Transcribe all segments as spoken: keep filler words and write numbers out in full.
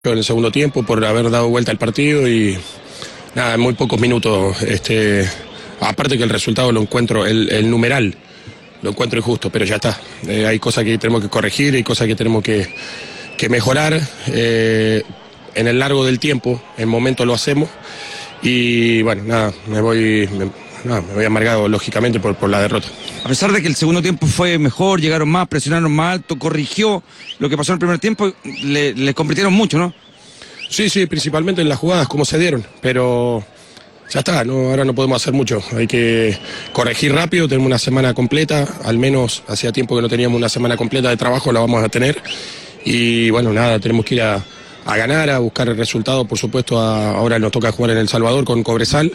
en el segundo tiempo por haber dado vuelta al partido y nada, en muy pocos minutos, este, aparte que el resultado lo encuentro, el, el numeral lo encuentro injusto, pero ya está. Eh, hay cosas que tenemos que corregir, hay cosas que tenemos que, que mejorar. Eh, en el largo del tiempo, en momentos lo hacemos y bueno, nada, me voy, me, nada, me voy amargado lógicamente por, por la derrota. A pesar de que el segundo tiempo fue mejor, llegaron más, presionaron más alto, corrigió lo que pasó en el primer tiempo, le, le convirtieron mucho, ¿no? Sí, sí, principalmente en las jugadas, como se dieron, pero ya está, no, ahora no podemos hacer mucho, hay que corregir rápido, tenemos una semana completa, al menos hacía tiempo que no teníamos una semana completa de trabajo, la vamos a tener, y bueno, nada, tenemos que ir a, a ganar, a buscar el resultado, por supuesto, a, ahora nos toca jugar en El Salvador con Cobresal.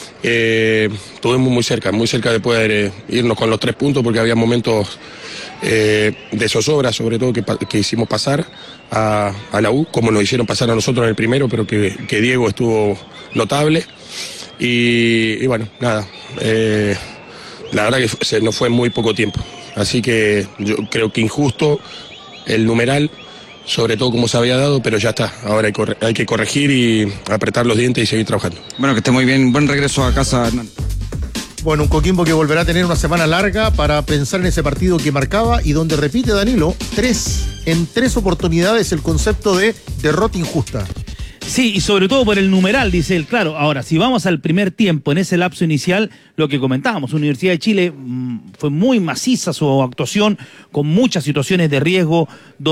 Eh, estuvimos muy cerca, muy cerca de poder eh, irnos con los tres puntos porque había momentos eh, de zozobra, sobre todo que, que hicimos pasar a, a la U, como nos hicieron pasar a nosotros en el primero, pero que, que Diego estuvo notable y, y bueno, nada, eh, la verdad que se nos fue muy poco tiempo, así que yo creo que injusto el numeral, sobre todo como se había dado, pero ya está, ahora hay, corre hay que corregir y apretar los dientes y seguir trabajando. Bueno, que esté muy bien, buen regreso a casa, Hernán. Bueno, un Coquimbo que volverá a tener una semana larga para pensar en ese partido que marcaba y donde repite Danilo, tres, en tres oportunidades el concepto de derrota injusta. Sí, y sobre todo por el numeral, dice él. Claro, ahora, si vamos al primer tiempo, en ese lapso inicial, lo que comentábamos, Universidad de Chile mmm, fue muy maciza su actuación, con muchas situaciones de riesgo,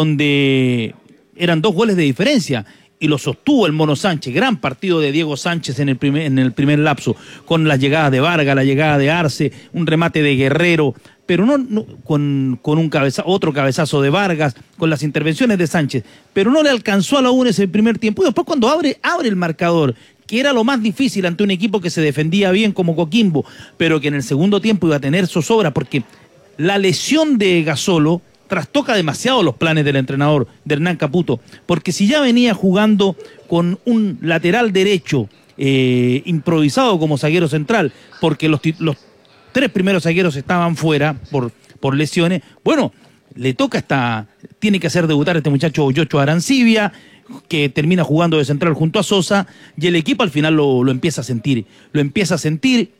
donde eran dos goles de diferencia, y lo sostuvo el Mono Sánchez. Gran partido de Diego Sánchez en el primer, en el primer lapso, con las llegadas de Vargas, la llegada de Arce, un remate de Guerrero, pero no, no con, con un cabeza, otro cabezazo de Vargas, con las intervenciones de Sánchez, pero no le alcanzó a la U en ese primer tiempo. Y después cuando abre, abre el marcador, que era lo más difícil ante un equipo que se defendía bien como Coquimbo, pero que en el segundo tiempo iba a tener zozobra, porque la lesión de Gasolo trastoca demasiado los planes del entrenador, de Hernán Caputo, porque si ya venía jugando con un lateral derecho eh, improvisado como zaguero central, porque los, los tres primeros zagueros estaban fuera por, por lesiones, bueno, le toca hasta, tiene que hacer debutar a este muchacho Yocho Arancibia, que termina jugando de central junto a Sosa, y el equipo al final lo, lo empieza a sentir, lo empieza a sentir,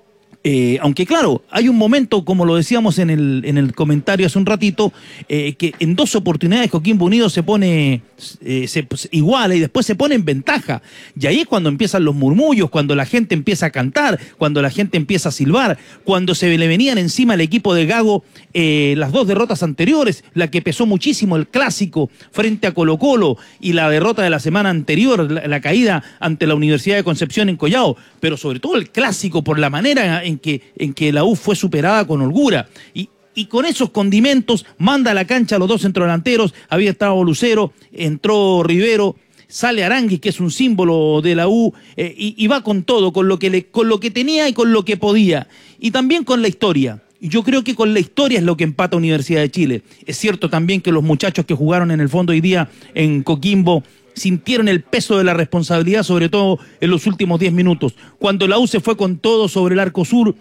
Eh, aunque claro, hay un momento, como lo decíamos en el, en el comentario hace un ratito, eh, que en dos oportunidades Coquimbo Unido se pone eh, se, pues, iguala y después se pone en ventaja. Y ahí es cuando empiezan los murmullos, cuando la gente empieza a cantar, cuando la gente empieza a silbar, cuando se le venían encima al equipo de Gago eh, las dos derrotas anteriores, la que pesó muchísimo, el clásico frente a Colo Colo y la derrota de la semana anterior, la, la caída ante la Universidad de Concepción en Collao, pero sobre todo el clásico por la manera en En que, en que la U fue superada con holgura. Y, y con esos condimentos manda a la cancha a los dos centrodelanteros. Había estado Lucero, entró Rivero, sale Arangui, que es un símbolo de la U, eh, y, y va con todo, con lo, que le, con lo que tenía y con lo que podía. Y también con la historia. Y yo creo que con la historia es lo que empata Universidad de Chile. Es cierto también que los muchachos que jugaron en el fondo hoy día en Coquimbo sintieron el peso de la responsabilidad, sobre todo en los últimos diez minutos. Cuando la U se fue con todo sobre el arco sur,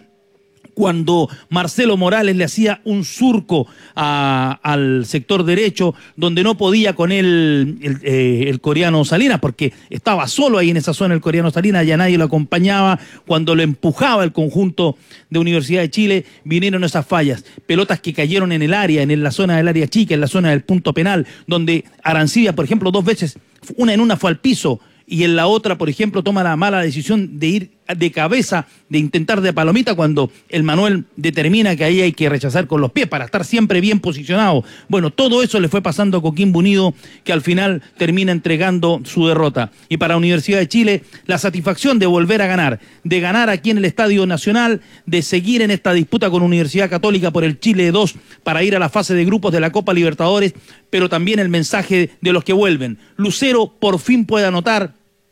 cuando Marcelo Morales le hacía un surco a, al sector derecho, donde no podía con él el, eh, el coreano Salinas, porque estaba solo ahí en esa zona el coreano Salinas, ya nadie lo acompañaba, cuando lo empujaba el conjunto de Universidad de Chile, vinieron esas fallas, pelotas que cayeron en el área, en la zona del área chica, en la zona del punto penal, donde Arancibia, por ejemplo, dos veces, una en una fue al piso, y en la otra, por ejemplo, toma la mala decisión de ir de cabeza, de intentar de palomita, cuando el Manuel determina que ahí hay que rechazar con los pies para estar siempre bien posicionado. Bueno, todo eso le fue pasando a Coquimbo Unido, que al final termina entregando su derrota. Y para Universidad de Chile, la satisfacción de volver a ganar, de ganar aquí en el Estadio Nacional, de seguir en esta disputa con Universidad Católica por el Chile dos para ir a la fase de grupos de la Copa Libertadores, pero también el mensaje de los que vuelven. Lucero por fin puede anotar,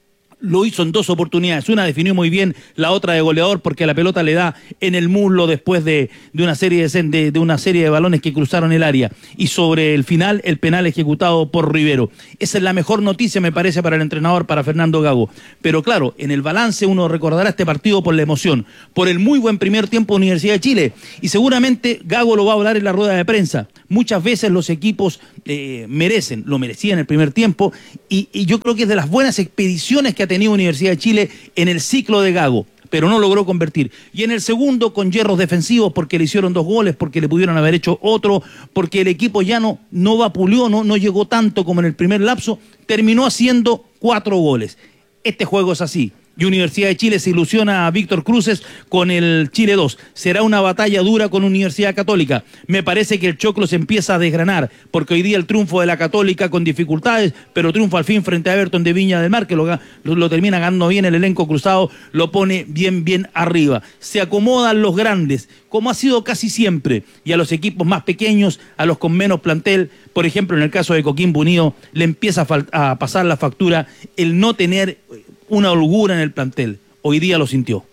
Lo hizo en dos oportunidades. Una definió muy bien, la otra de goleador, porque la pelota le da en el muslo después de, de, una serie de, de, de una serie de balones que cruzaron el área. Y sobre el final, el penal ejecutado por Rivero. Esa es la mejor noticia, me parece, para el entrenador, para Fernando Gago. Pero claro, en el balance uno recordará este partido por la emoción, por el muy buen primer tiempo de Universidad de Chile. Y seguramente Gago lo va a hablar en la rueda de prensa. Muchas veces los equipos eh, merecen, lo merecían en el primer tiempo, y, y yo creo que es de las buenas expediciones que ha tenido Universidad de Chile en el ciclo de Gago, pero no logró convertir. Y en el segundo, con hierros defensivos, porque le hicieron dos goles, porque le pudieron haber hecho otro, porque el equipo ya no, no vapuleó, no, no llegó tanto como en el primer lapso, terminó haciendo cuatro goles. Este juego es así. Y Universidad de Chile se ilusiona a Víctor Cruces con el Chile dos. Será una batalla dura con Universidad Católica. Me parece que el choclo se empieza a desgranar, porque hoy día el triunfo de la Católica con dificultades, pero triunfo al fin frente a Everton de Viña del Mar, que lo, lo, lo termina ganando bien el elenco cruzado, lo pone bien, bien arriba. Se acomodan los grandes, como ha sido casi siempre, y a los equipos más pequeños, a los con menos plantel, por ejemplo, en el caso de Coquimbo Unido, le empieza a, a pasar la factura el no tener una holgura en el plantel. Hoy día lo sintió.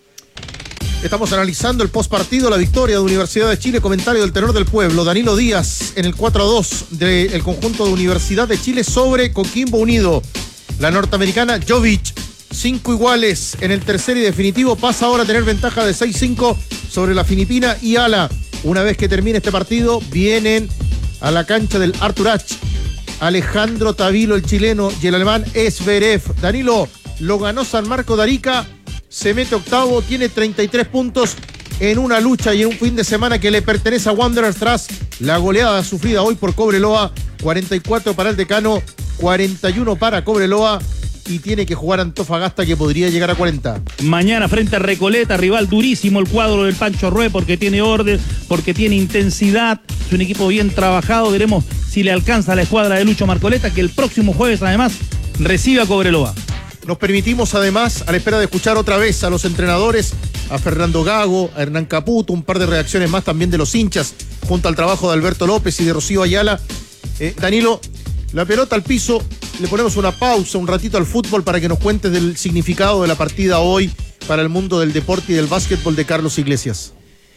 Estamos analizando el postpartido, la victoria de Universidad de Chile, comentario del tenor del pueblo, Danilo Díaz, en el cuatro a dos del conjunto de Universidad de Chile sobre Coquimbo Unido. La norteamericana Jovic, cinco iguales en el tercer y definitivo, pasa ahora a tener ventaja de seis cinco sobre la filipina y Ala. Una vez que termine este partido, vienen a la cancha del Arthur Ashe Alejandro Tavilo, el chileno, y el alemán Zverev. Danilo, lo ganó San Marco de Arica, se mete octavo, tiene treinta y tres puntos en una lucha y en un fin de semana que le pertenece a Wanderers tras la goleada sufrida hoy por Cobreloa. Cuarenta y cuatro para el decano, cuarenta y uno para Cobreloa, y tiene que jugar Antofagasta, que podría llegar a cuarenta. Mañana frente a Recoleta, rival durísimo el cuadro del Pancho Rué, porque tiene orden, porque tiene intensidad, es un equipo bien trabajado. Veremos si le alcanza a la escuadra de Lucho Marcoleta, que el próximo jueves además recibe a Cobreloa. Nos permitimos además, a la espera de escuchar otra vez a los entrenadores, a Fernando Gago, a Hernán Caputo, un par de reacciones más también de los hinchas, junto al trabajo de Alberto López y de Rocío Ayala. Eh, Danilo, la pelota al piso, le ponemos una pausa, un ratito al fútbol para que nos cuentes del significado de la partida hoy para el mundo del deporte y del básquetbol de Carlos Iglesias.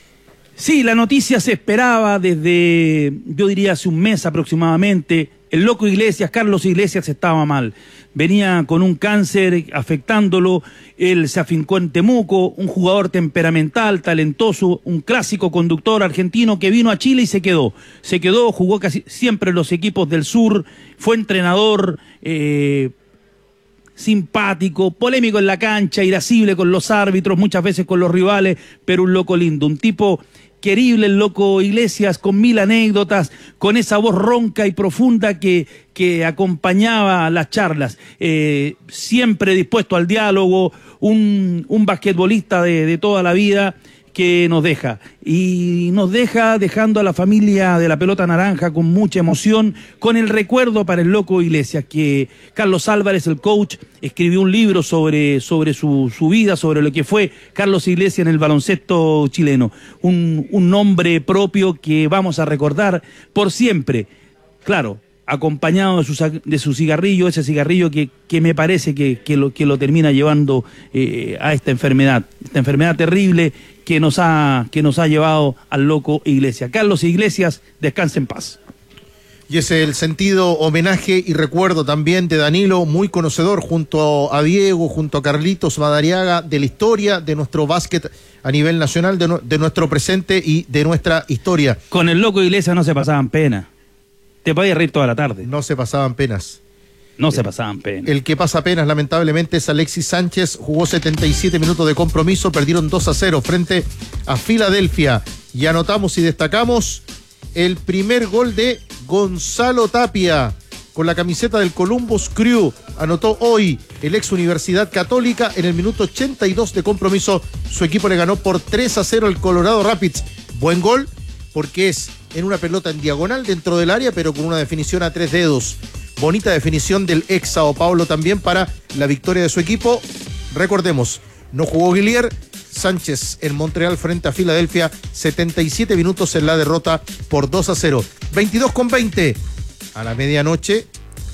Sí, la noticia se esperaba desde, yo diría, hace un mes aproximadamente. El loco Iglesias, Carlos Iglesias, estaba mal. Venía con un cáncer afectándolo. Él se afincó en Temuco, un jugador temperamental, talentoso, un clásico conductor argentino que vino a Chile y se quedó. Se quedó, jugó casi siempre en los equipos del sur, fue entrenador, eh, simpático, polémico en la cancha, irascible con los árbitros, muchas veces con los rivales, pero un loco lindo, un tipo querible, el loco Iglesias, con mil anécdotas, con esa voz ronca y profunda que, que acompañaba las charlas, eh, siempre dispuesto al diálogo, un, un basquetbolista de, de toda la vida que nos deja, y nos deja dejando a la familia de la pelota naranja con mucha emoción, con el recuerdo para el loco Iglesias, que Carlos Álvarez, el coach, escribió un libro sobre, sobre su, su vida, sobre lo que fue Carlos Iglesias en el baloncesto chileno, un, un nombre propio que vamos a recordar por siempre, claro, acompañado de su, de su cigarrillo, ese cigarrillo que, que me parece que, que, lo, que lo termina llevando eh, a esta enfermedad, esta enfermedad terrible que nos ha, que nos ha llevado al loco Iglesias. Carlos Iglesias, descanse en paz. Y ese es el sentido homenaje y recuerdo también de Danilo, muy conocedor junto a Diego, junto a Carlitos Madariaga, de la historia de nuestro básquet a nivel nacional, de, no, de nuestro presente y de nuestra historia. Con el loco Iglesias no se pasaban pena. Te podías reír toda la tarde. No se pasaban penas. No se pasaban penas. El que pasa penas, lamentablemente, es Alexis Sánchez. Jugó setenta y siete minutos de compromiso, perdieron dos a cero frente a Filadelfia. Y anotamos y destacamos el primer gol de Gonzalo Tapia, con la camiseta del Columbus Crew. Anotó hoy el ex Universidad Católica en el minuto ochenta y dos de compromiso. Su equipo le ganó por tres a cero al Colorado Rapids. Buen gol, porque es en una pelota en diagonal dentro del área, pero con una definición a tres dedos. Bonita definición del ex Sao Paulo también para la victoria de su equipo. Recordemos, no jugó Guillier, Sánchez en Montreal frente a Filadelfia, setenta y siete minutos en la derrota por dos a cero. veintidós con veinte. A la medianoche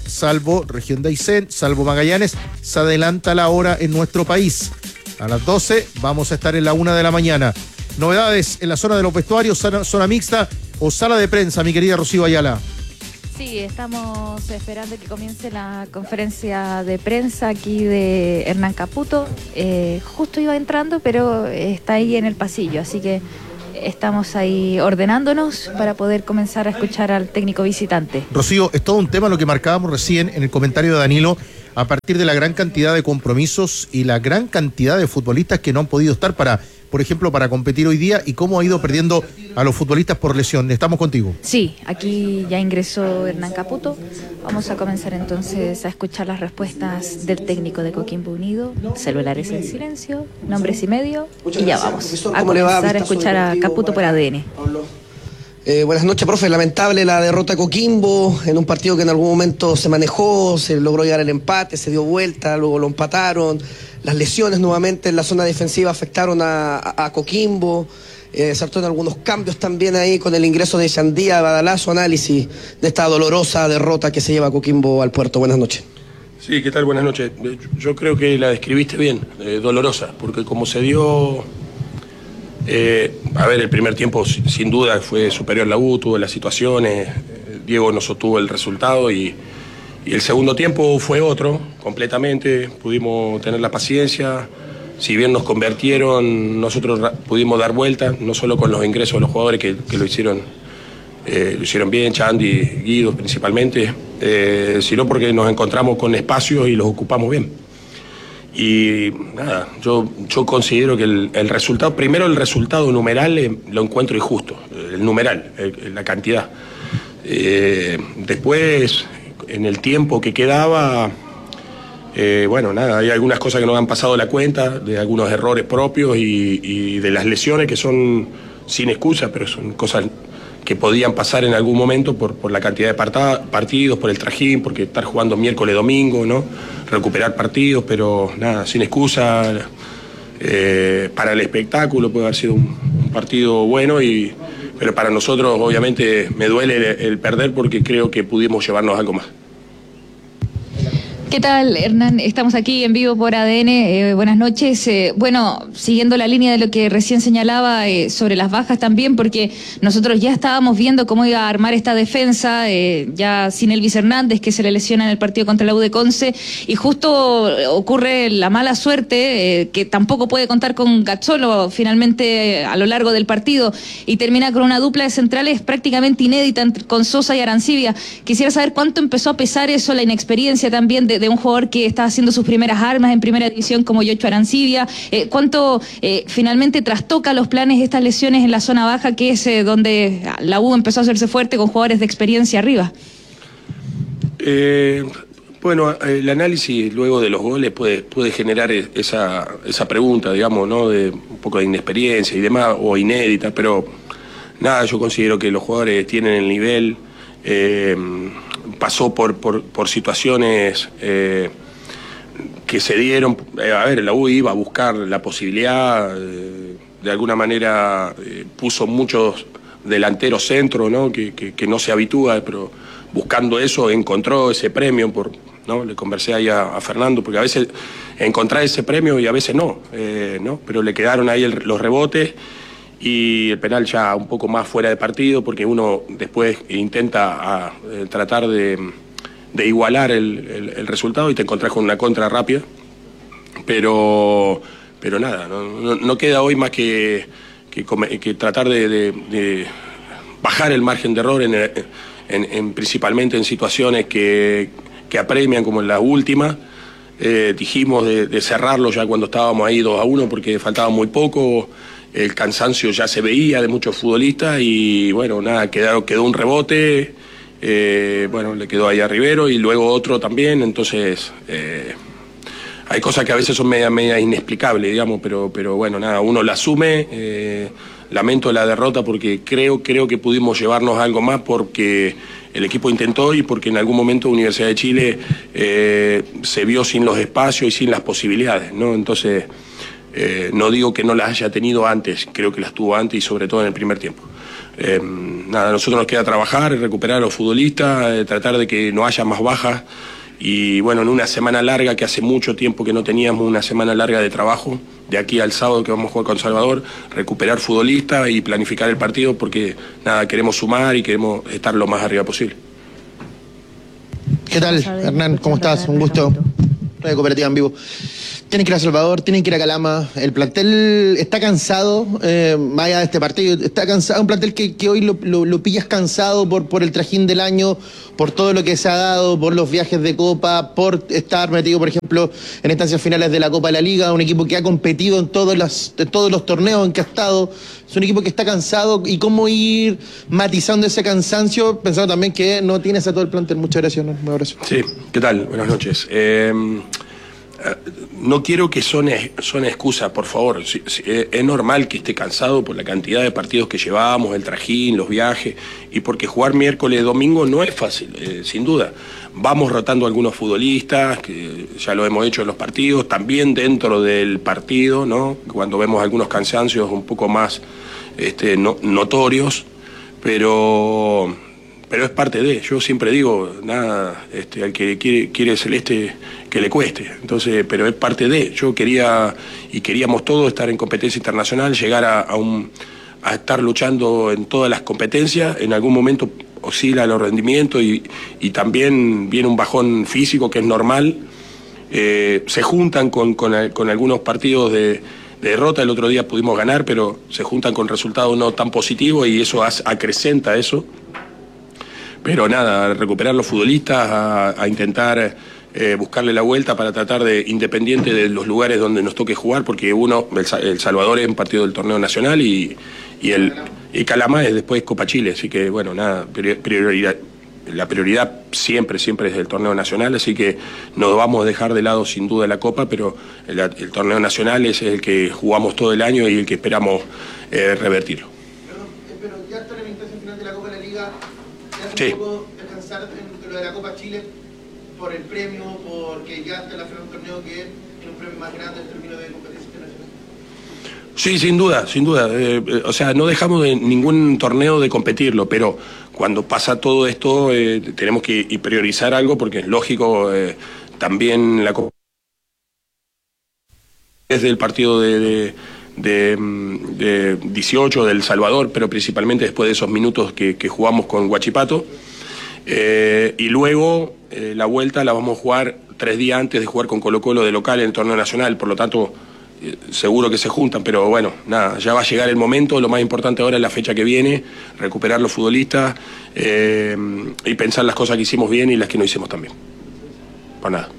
salvo región de Aysén, salvo Magallanes, se adelanta la hora en nuestro país. A las doce vamos a estar en la una de la mañana. Novedades en la zona de los vestuarios, zona, zona mixta o sala de prensa, mi querida Rocío Ayala. Sí, estamos esperando que comience la conferencia de prensa aquí de Hernán Caputo. Eh, justo iba entrando, pero está ahí en el pasillo, así que estamos ahí ordenándonos para poder comenzar a escuchar al técnico visitante. Rocío, es todo un tema lo que marcábamos recién en el comentario de Danilo, a partir de la gran cantidad de compromisos y la gran cantidad de futbolistas que no han podido estar para, por ejemplo, para competir hoy día, y cómo ha ido perdiendo a los futbolistas por lesión. Estamos contigo. Sí, aquí ya ingresó Hernán Caputo. Vamos a comenzar entonces a escuchar las respuestas del técnico de Coquimbo Unido. Celulares en silencio, nombres y medio, y ya vamos a comenzar a escuchar a Caputo por A D N. Eh, buenas noches, profe. Lamentable la derrota de Coquimbo en un partido que en algún momento se manejó, se logró llegar el empate, se dio vuelta, luego lo empataron. Las lesiones nuevamente en la zona defensiva afectaron a, a, a Coquimbo. Eh, saltó en algunos cambios también ahí con el ingreso de Sandía, Badalazo, análisis de esta dolorosa derrota que se lleva a Coquimbo al puerto. Buenas noches. Sí, ¿qué tal? Buenas noches. Yo creo que la describiste bien, eh, dolorosa, porque como se dio... Eh, a ver, el primer tiempo sin duda fue superior la U, tuvo las situaciones, Diego nos sostuvo el resultado y, y el segundo tiempo fue otro, completamente, pudimos tener la paciencia, si bien nos convirtieron, nosotros pudimos dar vuelta, no solo con los ingresos de los jugadores que, que lo hicieron eh, lo hicieron bien, Chandy, Guido principalmente, eh, sino porque nos encontramos con espacios y los ocupamos bien. Y nada, yo, yo considero que el, el resultado, primero el resultado numeral eh, lo encuentro injusto, el numeral, el, la cantidad. Eh, después, en el tiempo que quedaba, eh, bueno, nada, hay algunas cosas que nos han pasado la cuenta, de algunos errores propios y, y de las lesiones que son sin excusa, pero son cosas que podían pasar en algún momento por, por la cantidad de parta, partidos, por el trajín, porque estar jugando miércoles, domingo, ¿no? Recuperar partidos, pero nada, sin excusa. Eh, para el espectáculo puede haber sido un, un partido bueno, y, pero para nosotros obviamente me duele el, el perder porque creo que pudimos llevarnos algo más. ¿Qué tal, Hernán? Estamos aquí en vivo por A D N. Eh, buenas noches. Eh, bueno, siguiendo la línea de lo que recién señalaba eh, sobre las bajas también, porque nosotros ya estábamos viendo cómo iba a armar esta defensa, eh, ya sin Elvis Hernández, que se le lesiona en el partido contra la U de Conce, y justo ocurre la mala suerte, eh, que tampoco puede contar con Gazzolo finalmente eh, a lo largo del partido, y termina con una dupla de centrales prácticamente inédita con Sosa y Arancibia. Quisiera saber cuánto empezó a pesar eso, la inexperiencia también de de un jugador que está haciendo sus primeras armas en primera división como Yocho Arancibia, eh, cuánto eh, finalmente trastoca los planes estas lesiones en la zona baja, que es eh, donde la U empezó a hacerse fuerte con jugadores de experiencia arriba. Eh, bueno, el análisis luego de los goles puede, puede generar esa, esa pregunta, digamos, ¿no? De un poco de inexperiencia y demás, o inédita, pero nada, yo considero que los jugadores tienen el nivel. Eh, pasó por, por, por situaciones eh, que se dieron. Eh, a ver, la U iba a buscar la posibilidad, eh, de alguna manera eh, puso muchos delanteros centro, ¿no? Que, que, que no se habitúa, pero buscando eso encontró ese premio, por, ¿no? Le conversé ahí a, a Fernando, porque a veces encontrar ese premio y a veces no, eh, ¿no? Pero le quedaron ahí el, los rebotes. Y el penal ya un poco más fuera de partido, porque uno después intenta a, a, tratar de, de igualar el, el, el resultado y te encontrás con una contra rápida. Pero, pero nada, no, no, no queda hoy más que, que, que tratar de, de, de bajar el margen de error, en, en, en, principalmente en situaciones que, que apremian, como en la última. Eh, dijimos de, de cerrarlo ya cuando estábamos ahí dos a uno, porque faltaba muy poco. El cansancio ya se veía de muchos futbolistas y bueno, nada, quedó, quedó un rebote, eh, bueno, le quedó ahí a Rivero y luego otro también, entonces eh, hay cosas que a veces son media, media inexplicables, digamos, pero, pero bueno, nada, uno la asume, eh, lamento la derrota porque creo, creo que pudimos llevarnos algo más porque el equipo intentó y porque en algún momento Universidad de Chile eh, se vio sin los espacios y sin las posibilidades, ¿no? Entonces... Eh, no digo que no las haya tenido antes, creo que las tuvo antes y sobre todo en el primer tiempo. eh, nada, a nosotros nos queda trabajar, recuperar a los futbolistas, eh, tratar de que no haya más bajas. Y bueno, en una semana larga, que hace mucho tiempo que no teníamos una semana larga de trabajo, de aquí al sábado que vamos a jugar con Salvador, recuperar futbolistas y planificar el partido porque nada, queremos sumar y queremos estar lo más arriba posible. ¿Qué tal, Hernán? ¿Cómo estás? Un gusto. Radio Cooperativa en vivo. Tienen que ir a Salvador, tienen que ir a Calama. El plantel está cansado, eh, más allá de este partido, está cansado. Un plantel que, que hoy lo, lo, lo pillas cansado por, por el trajín del año, por todo lo que se ha dado, por los viajes de Copa, por estar metido, por ejemplo, en instancias finales de la Copa de la Liga. Un equipo que ha competido en todos los, en todos los torneos en que ha estado. Es un equipo que está cansado. Y cómo ir matizando ese cansancio, pensando también que no tienes a todo el plantel. Muchas gracias, ¿no? Un abrazo. Sí, ¿qué tal? Buenas noches. Eh... No quiero que son, son excusas, por favor. Es normal que esté cansado por la cantidad de partidos que llevamos, el trajín, los viajes, y porque jugar miércoles, domingo no es fácil, eh, sin duda. Vamos rotando a algunos futbolistas, que ya lo hemos hecho en los partidos, también dentro del partido, ¿no? Cuando vemos algunos cansancios un poco más este, no, notorios, pero... Pero es parte de, yo siempre digo, nada, este, al que quiere, quiere Celeste, que le cueste. Entonces, pero es parte de, yo quería, y queríamos todos estar en competencia internacional, llegar a, a, un, a estar luchando en todas las competencias, en algún momento oscila los rendimientos y, y también viene un bajón físico que es normal. Eh, se juntan con, con, con algunos partidos de, de derrota, el otro día pudimos ganar, pero se juntan con resultados no tan positivos y eso hace, acrecenta eso. Pero nada, recuperar los futbolistas, a, a intentar eh, buscarle la vuelta para tratar de, independiente de los lugares donde nos toque jugar, porque uno, el, el Salvador es un partido del torneo nacional y, y el y Calama es después Copa Chile, así que bueno, nada, prioridad, la prioridad siempre, siempre es el torneo nacional, así que no vamos a dejar de lado sin duda la Copa, pero el, el torneo nacional es el que jugamos todo el año y el que esperamos eh, revertirlo. Pero, pero ya está en la instancia final de la Copa de la Liga. Sí. Un poco descansar en lo de la Copa Chile por el premio, porque ya está la final de un torneo que es un premio más grande en términos de competencia internacional. Sí, sin duda, sin duda. Eh, eh, o sea, no dejamos de ningún torneo de competirlo, pero cuando pasa todo esto eh, tenemos que priorizar algo porque es lógico, eh, también la Copa desde el partido de... de De, de dieciocho del Salvador, pero principalmente después de esos minutos que, que jugamos con Huachipato. Eh, y luego eh, la vuelta la vamos a jugar tres días antes de jugar con Colo Colo de local en el torneo nacional, por lo tanto eh, seguro que se juntan, pero bueno, nada, ya va a llegar el momento, lo más importante ahora es la fecha que viene, recuperar los futbolistas eh, y pensar las cosas que hicimos bien y las que no hicimos también. Pues nada.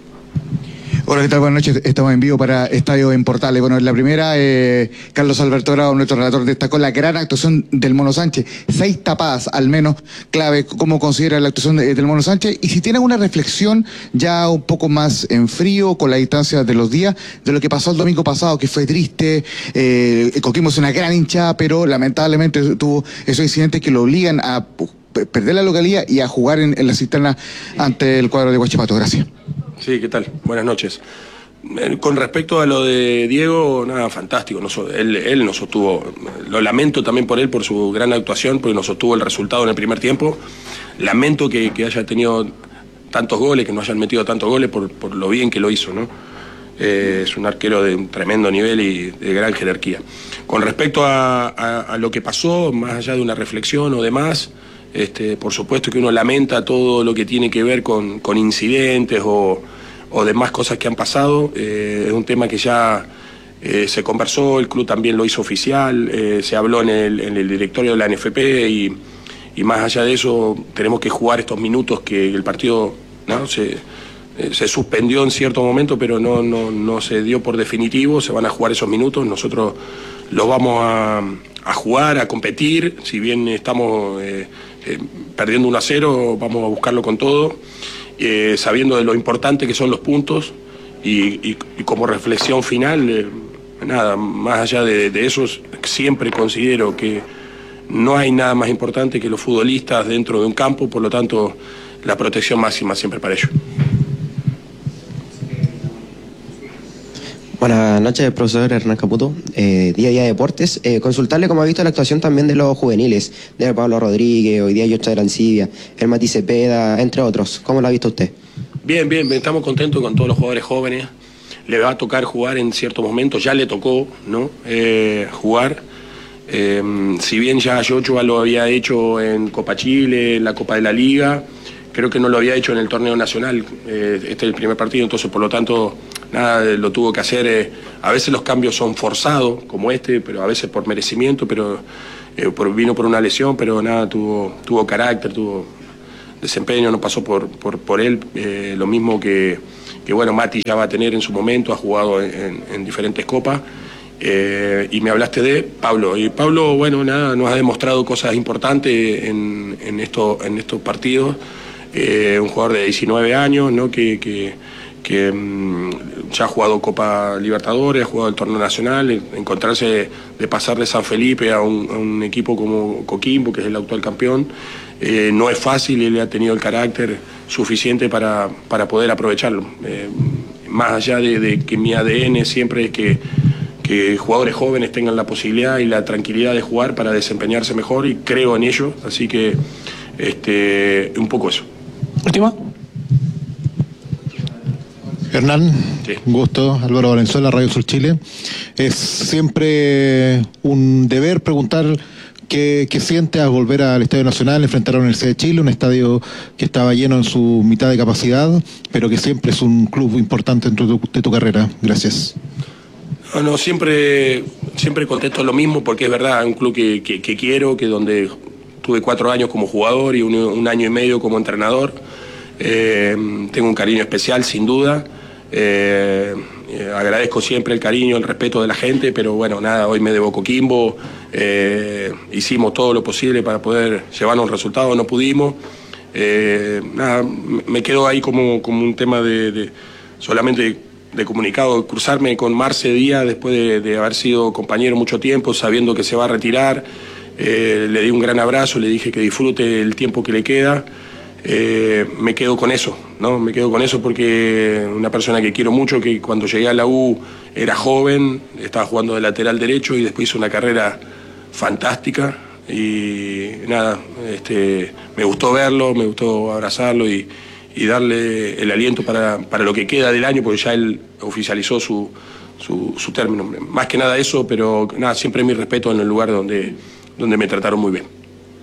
Hola, ¿qué tal? Buenas noches. Estamos en vivo para Estadio en Portales. Bueno, en la primera, eh, Carlos Alberto Grau, nuestro relator, destacó la gran actuación del Mono Sánchez. Seis tapadas, al menos, clave. ¿Cómo considera la actuación de, del Mono Sánchez? Y si tiene una reflexión ya un poco más en frío, con la distancia de los días, de lo que pasó el domingo pasado, que fue triste. Eh, Coquimbo es una gran hinchada, pero lamentablemente tuvo esos incidentes que lo obligan a perder la localía y a jugar en, en la cisterna ante el cuadro de Huachipato. Gracias. Sí, ¿qué tal? Buenas noches. Con respecto a lo de Diego, nada, fantástico. Nos, él, él nos sostuvo, lo lamento también por él, por su gran actuación, porque nos sostuvo el resultado en el primer tiempo. Lamento que, que haya tenido tantos goles, que no hayan metido tantos goles por, por lo bien que lo hizo, ¿no? Eh, es un arquero de un tremendo nivel y de gran jerarquía. Con respecto a, a, a lo que pasó, más allá de una reflexión o demás, Este, por supuesto que uno lamenta todo lo que tiene que ver con, con incidentes o, o demás cosas que han pasado. Eh, es un tema que ya eh, se conversó, el club también lo hizo oficial, eh, se habló en el, en el directorio de la N F P y, y más allá de eso tenemos que jugar estos minutos que el partido, ¿no? se, eh, se suspendió en cierto momento, pero no, no, no se dio por definitivo, se van a jugar esos minutos, nosotros los vamos a, a jugar, a competir, si bien estamos... Eh, Eh, perdiendo uno a cero, vamos a buscarlo con todo, eh, sabiendo de lo importante que son los puntos y, y, y como reflexión final, eh, nada, más allá de, de eso, siempre considero que no hay nada más importante que los futbolistas dentro de un campo, por lo tanto, la protección máxima siempre para ellos. Buenas noches, profesor Hernán Caputo, eh, Día a Día Deportes. Eh, consultarle cómo ha visto la actuación también de los juveniles, de Pablo Rodríguez, hoy día Yocha Arancibia, el Mati Cepeda, entre otros. ¿Cómo lo ha visto usted? Bien, bien, estamos contentos con todos los jugadores jóvenes. Le va a tocar jugar en ciertos momentos, ya le tocó, ¿no? Eh, jugar. Eh, si bien ya Yochoa lo había hecho en Copa Chile, en la Copa de la Liga, creo que no lo había hecho en el torneo nacional. Eh, este es el primer partido, entonces por lo tanto nada, lo tuvo que hacer. Eh, a veces los cambios son forzados, como este, pero a veces por merecimiento, pero eh, por, vino por una lesión, pero nada, tuvo, tuvo carácter, tuvo desempeño, no pasó por, por, por él. Eh, lo mismo que, que, bueno, Mati ya va a tener en su momento, ha jugado en, en diferentes copas. Eh, y me hablaste de Pablo. Y Pablo, bueno, nada, nos ha demostrado cosas importantes en, en, esto, en estos partidos. Eh, un jugador de diecinueve años, ¿no? que, que, que um, ya ha jugado Copa Libertadores, ha jugado el torneo nacional, encontrarse de pasar de San Felipe a un, a un equipo como Coquimbo, que es el actual campeón, eh, no es fácil, y él ha tenido el carácter suficiente para, para poder aprovecharlo. Eh, más allá de, de que mi A D N siempre es que, que jugadores jóvenes tengan la posibilidad y la tranquilidad de jugar para desempeñarse mejor, y creo en ello, así que este, un poco eso. Última. Hernán, sí. Un gusto, Álvaro Valenzuela, Radio Sur Chile. Es siempre un deber preguntar qué, qué siente al volver al Estadio Nacional, enfrentar a la Universidad de Chile, un estadio que estaba lleno en su mitad de capacidad, pero que siempre es un club importante dentro de tu, de tu carrera. Gracias. No, no, siempre, siempre contesto lo mismo, porque es verdad, un club que, que, que quiero, que donde tuve cuatro años como jugador y un, un año y medio como entrenador. Eh, tengo un cariño especial, sin duda. Eh, eh, agradezco siempre el cariño, el respeto de la gente, pero bueno, nada, hoy me debo Coquimbo. Eh, hicimos todo lo posible para poder llevarnos resultados, no pudimos. Eh, nada, me quedo ahí como, como un tema de, de solamente de comunicado, cruzarme con Marce Díaz después de, de haber sido compañero mucho tiempo, sabiendo que se va a retirar. Eh, le di un gran abrazo, le dije que disfrute el tiempo que le queda. Eh, me quedo con eso, ¿no? Me quedo con eso porque una persona que quiero mucho, que cuando llegué a la U era joven, estaba jugando de lateral derecho y después hizo una carrera fantástica y nada, este, me gustó verlo, me gustó abrazarlo y, y darle el aliento para, para lo que queda del año, porque ya él oficializó su, su, su término. Más que nada eso, pero nada, siempre mi respeto en el lugar donde, donde me trataron muy bien.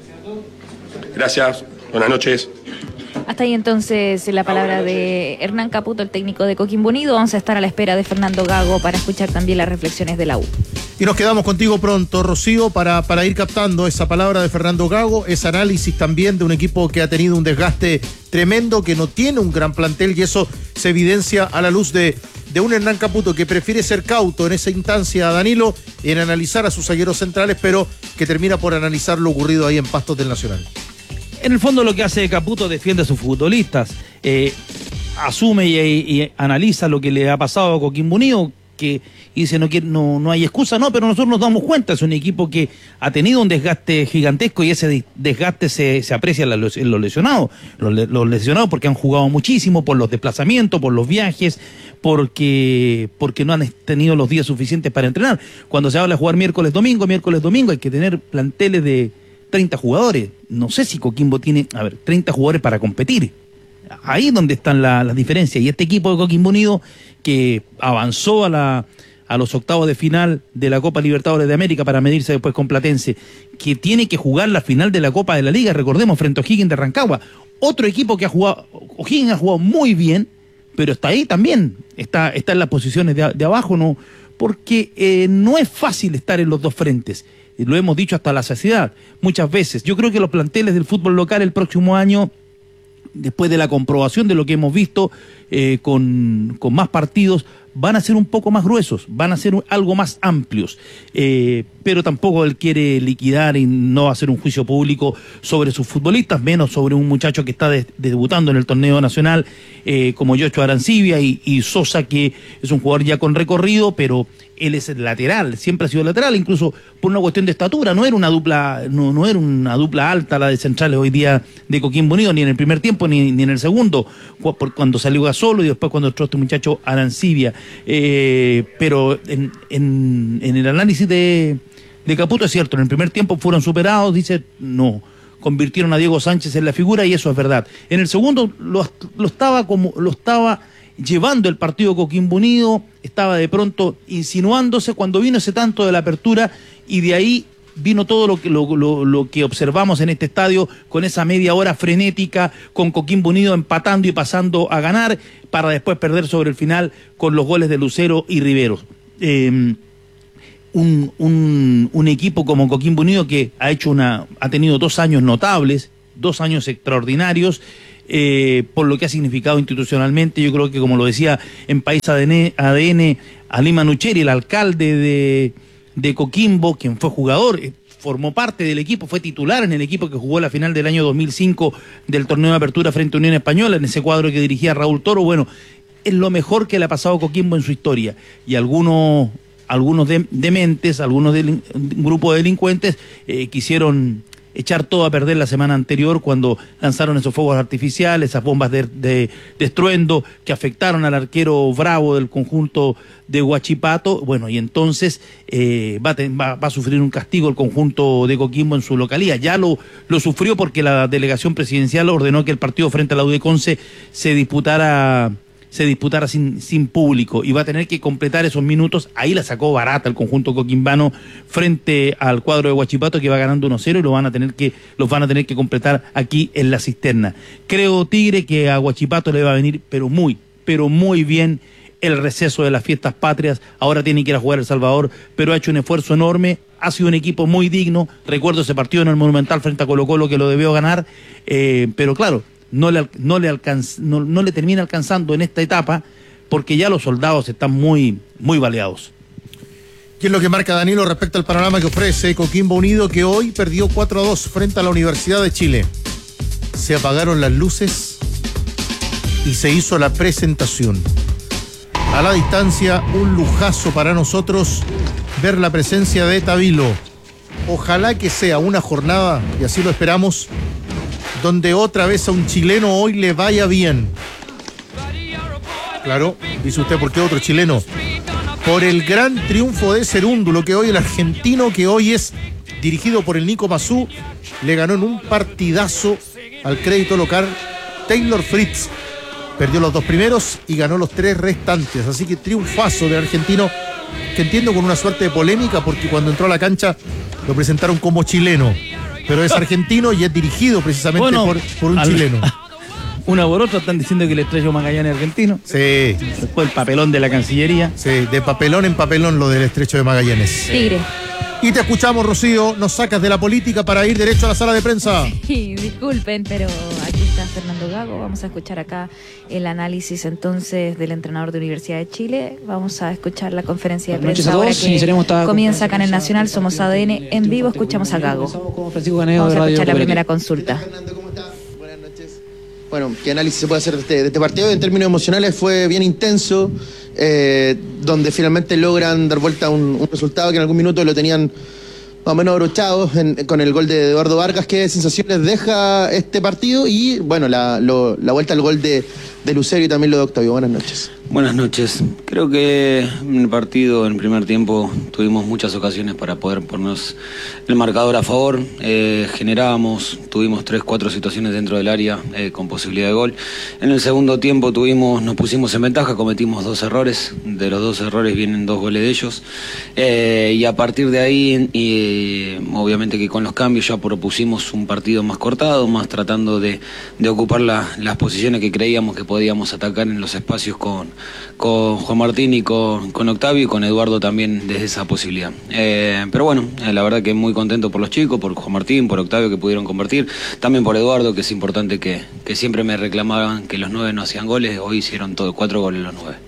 Gracias, buenas noches. Hasta ahí entonces la palabra de Hernán Caputo, el técnico de Coquimbo Unido. Vamos a estar a la espera de Fernando Gago para escuchar también las reflexiones de la U. Y nos quedamos contigo pronto, Rocío, para, para ir captando esa palabra de Fernando Gago, ese análisis también de un equipo que ha tenido un desgaste tremendo, que no tiene un gran plantel, y eso se evidencia a la luz de, de un Hernán Caputo que prefiere ser cauto en esa instancia, Danilo, en analizar a sus zagueros centrales, pero que termina por analizar lo ocurrido ahí en Pastos del Nacional. En el fondo lo que hace Caputo, defiende a sus futbolistas, eh, asume y, y analiza lo que le ha pasado a Coquimbo Unido, que y dice no, no, no hay excusa, no, pero nosotros nos damos cuenta, es un equipo que ha tenido un desgaste gigantesco y ese desgaste se, se aprecia en los, en los lesionados, los, los lesionados porque han jugado muchísimo, por los desplazamientos, por los viajes, porque, porque no han tenido los días suficientes para entrenar. Cuando se habla de jugar miércoles, domingo, miércoles, domingo, hay que tener planteles de treinta jugadores. No sé si Coquimbo tiene, a ver, treinta jugadores para competir. Ahí es donde están las la diferencias. Y este equipo de Coquimbo Unido, que avanzó a, la, a los octavos de final de la Copa Libertadores de América para medirse después con Platense, que tiene que jugar la final de la Copa de la Liga, recordemos, frente a O'Higgins de Rancagua. Otro equipo que ha jugado, O'Higgins ha jugado muy bien, pero está ahí también, está, está en las posiciones de, de abajo, no, porque eh, no es fácil estar en los dos frentes. Lo hemos dicho hasta la saciedad muchas veces. Yo creo que los planteles del fútbol local el próximo año, después de la comprobación de lo que hemos visto eh, con, con más partidos, van a ser un poco más gruesos, van a ser un, algo más amplios, eh, pero tampoco él quiere liquidar y no hacer un juicio público sobre sus futbolistas, menos sobre un muchacho que está de, de debutando en el torneo nacional eh, como Yocho Arancibia y, y Sosa, que es un jugador ya con recorrido, pero él es el lateral, siempre ha sido lateral, incluso por una cuestión de estatura, no era una dupla, no, no era una dupla alta la de centrales hoy día de Coquimbo Unido, ni en el primer tiempo ni, ni en el segundo, cuando salió Gasolo y después cuando entró este muchacho Arancibia. Eh, pero en, en, en el análisis de, de Caputo es cierto, en el primer tiempo fueron superados, dice, no, convirtieron a Diego Sánchez en la figura y eso es verdad. En el segundo lo, lo estaba como lo estaba llevando el partido Coquimbo Unido, estaba de pronto insinuándose cuando vino ese tanto de la apertura y de ahí vino todo lo que, lo, lo, lo que observamos en este estadio con esa media hora frenética, con Coquimbo Unido empatando y pasando a ganar para después perder sobre el final con los goles de Lucero y Riveros. Eh, un, un, un equipo como Coquimbo Unido que ha hecho una, ha tenido dos años notables, dos años extraordinarios, eh, por lo que ha significado institucionalmente. Yo creo que, como lo decía en País A D N, Ali Manucheri, el alcalde de, de Coquimbo, quien fue jugador, eh, formó parte del equipo, fue titular en el equipo que jugó la final del año dos mil cinco del torneo de apertura frente a Unión Española, en ese cuadro que dirigía Raúl Toro. Bueno, es lo mejor que le ha pasado a Coquimbo en su historia. Y algunos, algunos de, dementes, algunos del, un grupo de delincuentes eh, quisieron echar todo a perder la semana anterior cuando lanzaron esos fuegos artificiales, esas bombas de, de, de estruendo que afectaron al arquero Bravo del conjunto de Huachipato. Bueno, y entonces eh, va, a ten, va, va a sufrir un castigo el conjunto de Coquimbo en su localía. Ya lo, lo sufrió porque la delegación presidencial ordenó que el partido frente a la U D E Conce se disputara se disputara sin, sin público y va a tener que completar esos minutos. Ahí la sacó barata el conjunto coquimbano frente al cuadro de Huachipato, que va ganando uno cero, y lo van a tener que, los van a tener que completar aquí en la cisterna. Creo, Tigre, que a Huachipato le va a venir pero muy, pero muy bien el receso de las fiestas patrias. Ahora tiene que ir a jugar El Salvador, pero ha hecho un esfuerzo enorme, ha sido un equipo muy digno. Recuerdo ese partido en el Monumental frente a Colo Colo que lo debió ganar, eh, pero claro, No le, no, le alcanz, no, no le termina alcanzando en esta etapa porque ya los soldados están muy, muy baleados. ¿Qué es lo que marca Danilo respecto al panorama que ofrece Coquimbo Unido, que hoy perdió cuatro a dos frente a la Universidad de Chile? Se apagaron las luces y se hizo la presentación. A la distancia, un lujazo para nosotros ver la presencia de Tavilo. Ojalá que sea una jornada, y así lo esperamos, donde otra vez a un chileno hoy le vaya bien. Claro, dice usted, ¿por qué otro chileno? Por el gran triunfo de Cerúndulo, que hoy el argentino, que hoy es dirigido por el Nico Mazú, le ganó en un partidazo al crédito local Taylor Fritz. Perdió los dos primeros y ganó los tres restantes. Así que triunfazo del argentino, que entiendo con una suerte de polémica, porque cuando entró a la cancha lo presentaron como chileno. Pero es argentino y es dirigido precisamente bueno, por, por un al, chileno. Una por otra están diciendo que el Estrecho Magallanes es argentino. Sí. Después el papelón de la Cancillería. Sí, de papelón en papelón lo del Estrecho de Magallanes. Tigre. Y te escuchamos, Rocío. Nos sacas de la política para ir derecho a la sala de prensa. Sí, disculpen, pero aquí está Fernando Gago. Vamos a escuchar acá el análisis entonces del entrenador de Universidad de Chile. Vamos a escuchar la conferencia de prensa ahora que comienza acá en el Nacional. Somos A D N en vivo. Escuchamos a Gago. Vamos a escuchar la primera consulta. Fernando, ¿cómo está? Buenas noches. Bueno, ¿qué análisis se puede hacer de este, de este partido? En términos emocionales fue bien intenso, eh, donde finalmente logran dar vuelta a un, un resultado que en algún minuto lo tenían más o menos abrochados en, con el gol de Eduardo Vargas. ¿Qué sensaciones deja este partido? Y bueno, la, lo, la vuelta al gol de, de Lucero y también lo de Octavio. Buenas noches. Buenas noches. Creo que en el partido, en el primer tiempo, tuvimos muchas ocasiones para poder ponernos el marcador a favor. Eh, generábamos, tuvimos tres, cuatro situaciones dentro del área eh, con posibilidad de gol. En el segundo tiempo tuvimos, nos pusimos en ventaja, cometimos dos errores. De los dos errores vienen dos goles de ellos. Eh, y a partir de ahí, y, obviamente que con los cambios ya propusimos un partido más cortado, más tratando de, de ocupar la, las posiciones que creíamos que podíamos atacar en los espacios con con Juan Martín y con, con Octavio, y con Eduardo también desde esa posibilidad. Eh, pero bueno, eh, la verdad que muy contento por los chicos, por Juan Martín, por Octavio, que pudieron convertir, también por Eduardo, que es importante, que, que siempre me reclamaban que los nueve no hacían goles. Hoy hicieron todo, cuatro goles los nueve.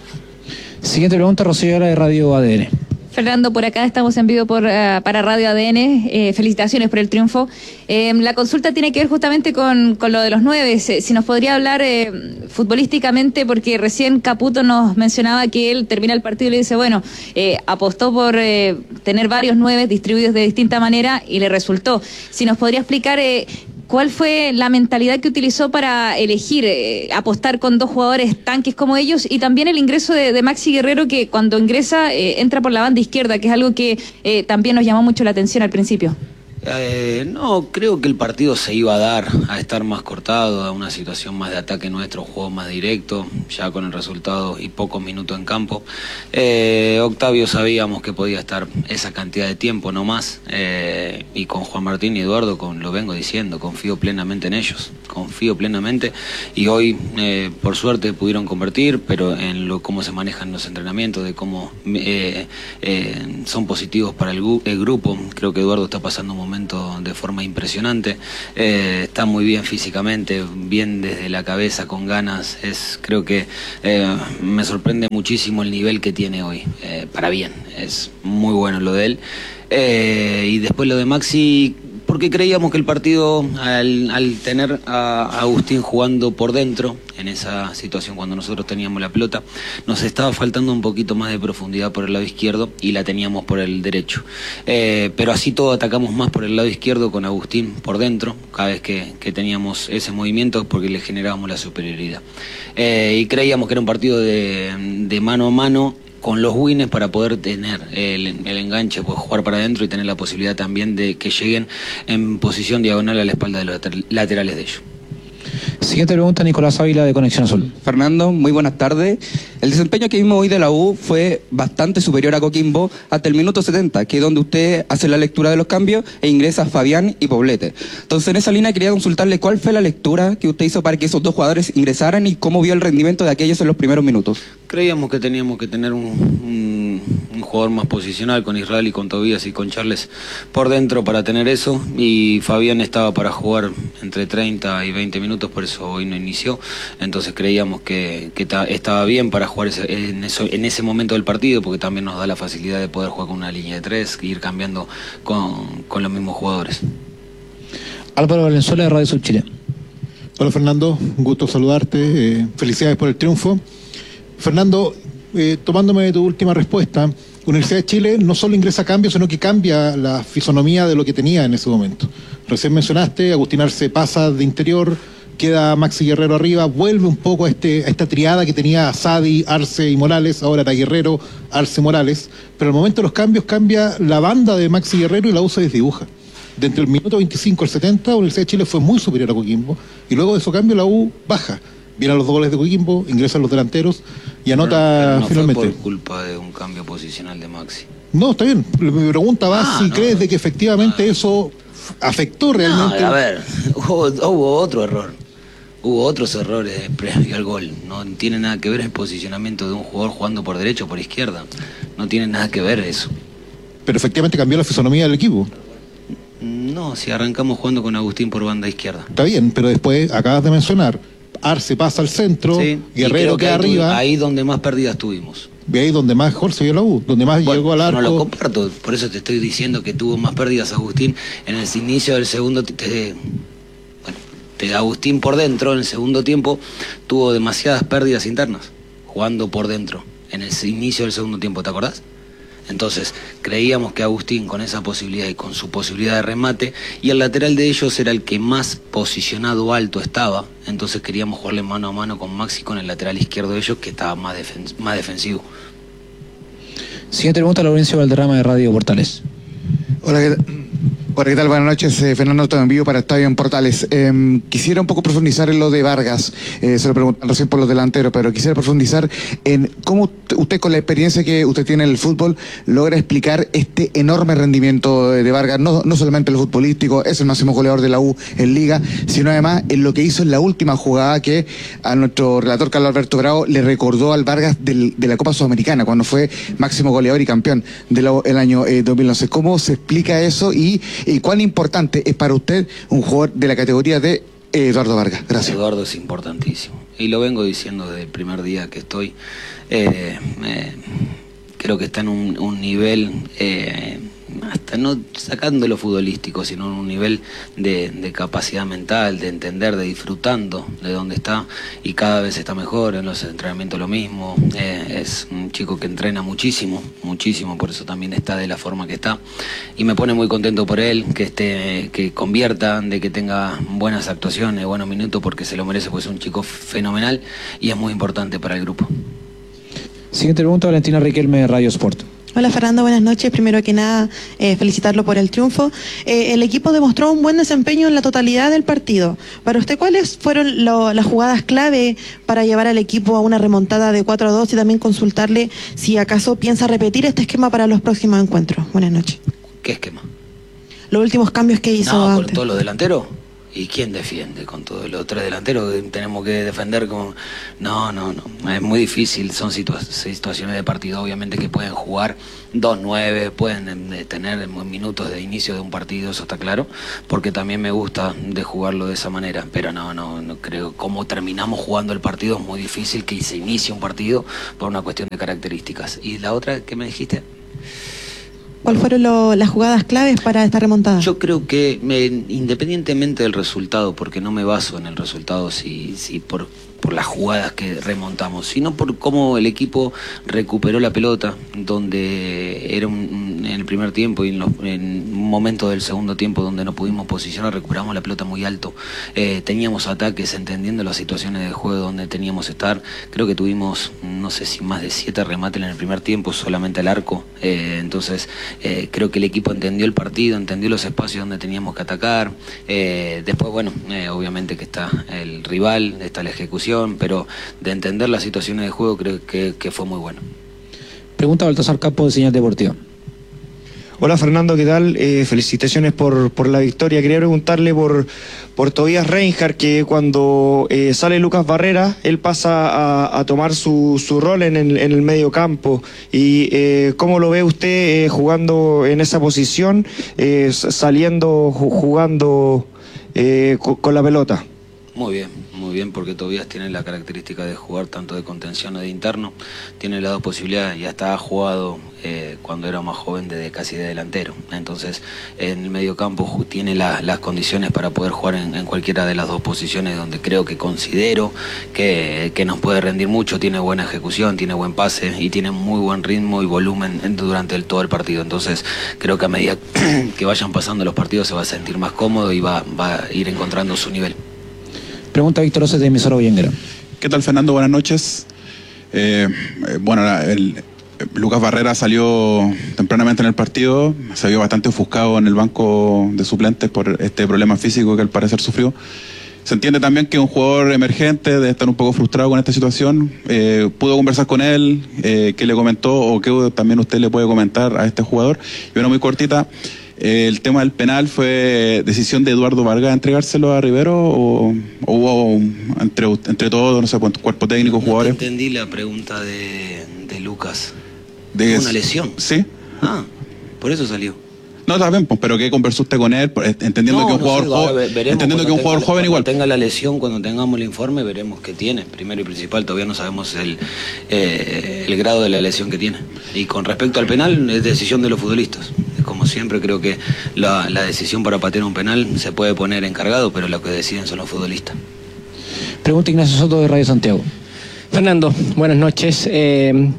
Siguiente pregunta, Rocío, de Radio A D N. Fernando, por acá estamos en vivo por, uh, para Radio A D N. Eh, felicitaciones por el triunfo. Eh, la consulta tiene que ver justamente con, con lo de los nueve. Si nos podría hablar eh, futbolísticamente, porque recién Caputo nos mencionaba que él termina el partido y le dice, bueno, eh, apostó por eh, tener varios nueve distribuidos de distinta manera y le resultó. Si nos podría explicar eh, ¿cuál fue la mentalidad que utilizó para elegir eh, apostar con dos jugadores tanques como ellos? Y también el ingreso de, de Maxi Guerrero, que cuando ingresa eh, entra por la banda izquierda, que es algo que eh, también nos llamó mucho la atención al principio. Eh, no, creo que el partido se iba a dar a estar más cortado, a una situación más de ataque nuestro, un juego más directo, ya con el resultado y pocos minutos en campo. Eh, Octavio sabíamos que podía estar esa cantidad de tiempo, no más, eh, y con Juan Martín y Eduardo, con, lo vengo diciendo, confío plenamente en ellos, confío plenamente, y hoy, eh, por suerte, pudieron convertir, pero en lo cómo se manejan los entrenamientos, de cómo eh, eh, son positivos para el, el grupo. Creo que Eduardo está pasando un momento de forma impresionante, eh, está muy bien físicamente, bien desde la cabeza, con ganas. Es, creo que eh, me sorprende muchísimo el nivel que tiene hoy, eh, para bien, es muy bueno lo de él. Eh, y después lo de Maxi, porque creíamos que el partido, al, al tener a Agustín jugando por dentro, en esa situación cuando nosotros teníamos la pelota, nos estaba faltando un poquito más de profundidad por el lado izquierdo y la teníamos por el derecho. Eh, pero así todo atacamos más por el lado izquierdo con Agustín por dentro, cada vez que, que teníamos ese movimiento, porque le generábamos la superioridad. Eh, y creíamos que era un partido de, de mano a mano, con los winners, para poder tener el, el enganche, pues jugar para adentro y tener la posibilidad también de que lleguen en posición diagonal a la espalda de los laterales de ellos. Siguiente pregunta, Nicolás Ávila, de Conexión Azul. Fernando, muy buenas tardes. El desempeño que vimos hoy de la U fue bastante superior a Coquimbo hasta el minuto setenta, que es donde usted hace la lectura de los cambios e ingresa Fabián y Poblete. Entonces, en esa línea quería consultarle cuál fue la lectura que usted hizo para que esos dos jugadores ingresaran y cómo vio el rendimiento de aquellos en los primeros minutos. Creíamos que teníamos que tener un, un, un jugador más posicional con Israel y con Tobías y con Charles por dentro para tener eso, y Fabián estaba para jugar entre treinta y veinte minutos, por eso hoy no inició. Entonces creíamos que, que ta, estaba bien para jugar ese, en, eso, en ese momento del partido, porque también nos da la facilidad de poder jugar con una línea de tres e ir cambiando con, con los mismos jugadores. Álvaro Valenzuela, de Radio Sur Chile. Hola Fernando, un gusto saludarte, eh, felicidades por el triunfo. Fernando, eh, tomándome de tu última respuesta, Universidad de Chile no solo ingresa cambios, sino que cambia la fisonomía de lo que tenía en ese momento. Recién mencionaste, Agustín Arce pasa de interior, queda Maxi Guerrero arriba, vuelve un poco a, este, a esta triada que tenía Sadi, Arce y Morales, ahora era Guerrero, Arce, Morales, pero al momento de los cambios cambia la banda de Maxi Guerrero y la U se desdibuja. De entre el minuto veinticinco al setenta, Universidad de Chile fue muy superior a Coquimbo, y luego de su cambio la U baja. Vienen los dos goles de Coquimbo, ingresan los delanteros y anota pero, pero no finalmente. Fue por culpa de un cambio posicional de Maxi. No, está bien. Mi pregunta va ah, si no, crees de que efectivamente no. eso afectó realmente. No, a ver, hubo, hubo otro error. Hubo otros errores previo al gol. No tiene nada que ver el posicionamiento de un jugador jugando por derecha o por izquierda. No tiene nada que ver eso. Pero efectivamente cambió la fisonomía del equipo. No, si arrancamos jugando con Agustín por banda izquierda. Está bien, pero después acabas de mencionar, Arce pasa al centro, sí, Guerrero queda arriba. Ahí donde más pérdidas tuvimos. De ahí donde más mejor se vio la U, donde más bueno, llegó al arco. No lo comparto, por eso te estoy diciendo que tuvo más pérdidas Agustín en el inicio del segundo. Te, te, bueno, te, Agustín por dentro en el segundo tiempo tuvo demasiadas pérdidas internas, jugando por dentro en el inicio del segundo tiempo, ¿te acordás? Entonces creíamos que Agustín, con esa posibilidad y con su posibilidad de remate, y el lateral de ellos era el que más posicionado alto estaba, entonces queríamos jugarle mano a mano con Maxi, con el lateral izquierdo de ellos, que estaba más, defen más defensivo. Siguiente pregunta, Laurencio Valderrama, de Radio Portales. Hola, ¿qué tal? Hola, ¿qué tal? Buenas noches, eh, Fernando, todo en vivo para Estadio en Portales. Eh, quisiera un poco profundizar en lo de Vargas, eh, se lo preguntan recién por los delanteros, pero quisiera profundizar en cómo usted, con la experiencia que usted tiene en el fútbol, logra explicar este enorme rendimiento de Vargas, no, no solamente en lo futbolístico, es el máximo goleador de la U en Liga, sino además en lo que hizo en la última jugada que a nuestro relator Carlos Alberto Bravo le recordó al Vargas del, de la Copa Sudamericana, cuando fue máximo goleador y campeón del año eh, dos mil once. ¿Cómo se explica eso y ¿Y cuán importante es para usted un jugador de la categoría de Eduardo Vargas? Gracias. Eduardo es importantísimo. Y lo vengo diciendo desde el primer día que estoy. Eh, eh, creo que está en un, un nivel eh, hasta no sacando lo futbolístico, sino en un nivel de, de capacidad mental, de entender, de disfrutando de dónde está, y cada vez está mejor, en los entrenamientos lo mismo, eh, es un chico que entrena muchísimo, muchísimo, por eso también está de la forma que está, y me pone muy contento por él, que esté, que convierta, de que tenga buenas actuaciones, buenos minutos, porque se lo merece, pues es un chico fenomenal y es muy importante para el grupo. Siguiente pregunta, Valentina Riquelme, Radio Sport. Hola Fernando, buenas noches. Primero que nada, eh, felicitarlo por el triunfo. Eh, el equipo demostró un buen desempeño en la totalidad del partido. Para usted, ¿cuáles fueron lo, las jugadas clave para llevar al equipo a una remontada de cuatro a dos y también consultarle si acaso piensa repetir este esquema para los próximos encuentros? Buenas noches. ¿Qué esquema? Los últimos cambios que hizo no, antes. ¿Con todos los delanteros? ¿Y quién defiende con todos los tres delanteros? Tenemos que defender con... No, no, no. Es muy difícil. Son situa situaciones de partido, obviamente, que pueden jugar dos nueve, pueden eh, tener minutos de inicio de un partido, eso está claro, porque también me gusta de jugarlo de esa manera. Pero no, no, no creo. Como terminamos jugando el partido, es muy difícil que se inicie un partido por una cuestión de características. ¿Y la otra que me dijiste? ¿Cuáles fueron lo, las jugadas claves para esta remontada? Yo creo que me, independientemente del resultado, porque no me baso en el resultado si, si por, por las jugadas que remontamos, sino por cómo el equipo recuperó la pelota, donde era un, en el primer tiempo y en, los, en un momento del segundo tiempo donde no pudimos posicionar, recuperamos la pelota muy alto, eh, teníamos ataques entendiendo las situaciones de juego donde teníamos que estar. Creo que tuvimos, no sé si más de siete remates en el primer tiempo, solamente al arco, eh, entonces eh, creo que el equipo entendió el partido, entendió los espacios donde teníamos que atacar. Eh, después, bueno, eh, obviamente que está el rival, está la ejecución, pero de entender las situaciones de juego creo que, que fue muy bueno. Pregunta Baltasar Campos de Señal Deportiva. Hola Fernando, ¿qué tal? Eh, felicitaciones por, por la victoria. Quería preguntarle por, por Tobias Reinhardt, que cuando eh, sale Lucas Barrera, él pasa a, a tomar su, su rol en el, en el medio campo. Y eh, ¿cómo lo ve usted eh, jugando en esa posición, eh, saliendo, jugando eh, con, con la pelota? Muy bien, muy bien, porque Tobias tiene la característica de jugar tanto de contención o de interno, tiene las dos posibilidades, y hasta ha jugado eh, cuando era más joven de casi de delantero, entonces en el medio campo tiene la, las condiciones para poder jugar en, en cualquiera de las dos posiciones, donde creo que considero que, que nos puede rendir mucho. Tiene buena ejecución, tiene buen pase y tiene muy buen ritmo y volumen durante el, todo el partido, entonces creo que a medida que vayan pasando los partidos se va a sentir más cómodo y va, va a ir encontrando su nivel. Pregunta Víctor Oces de emisora Boyenguera. ¿Qué tal, Fernando? Buenas noches. Eh, eh, bueno, el, eh, Lucas Barrera salió tempranamente en el partido, se vio bastante ofuscado en el banco de suplentes por este problema físico que al parecer sufrió. Se entiende también que un jugador emergente debe estar un poco frustrado con esta situación. Eh, ¿Pudo conversar con él? Eh, ¿Qué le comentó o qué también usted le puede comentar a este jugador? Y bueno, muy cortita. ¿El tema del penal fue decisión de Eduardo Vargas entregárselo a Rivero o, o hubo entre, entre todos, no sé, cuerpo técnico, jugadores? No entendí la pregunta de, de Lucas. De ¿Una lesión? Sí. Ah, por eso salió. No, está bien, pues, pero ¿qué conversó usted con él? Entendiendo no, que un jugador, no sé, joven, entendiendo que un jugador joven igual. Cuando tenga la lesión, cuando tengamos el informe, veremos qué tiene. Primero y principal, todavía no sabemos el, eh, el grado de la lesión que tiene. Y con respecto al penal, es decisión de los futbolistas. Como siempre, creo que la, la decisión para patear un penal se puede poner encargado, pero lo que deciden son los futbolistas. Pregunta Ignacio Soto de Radio Santiago. Fernando, buenas noches. Eh,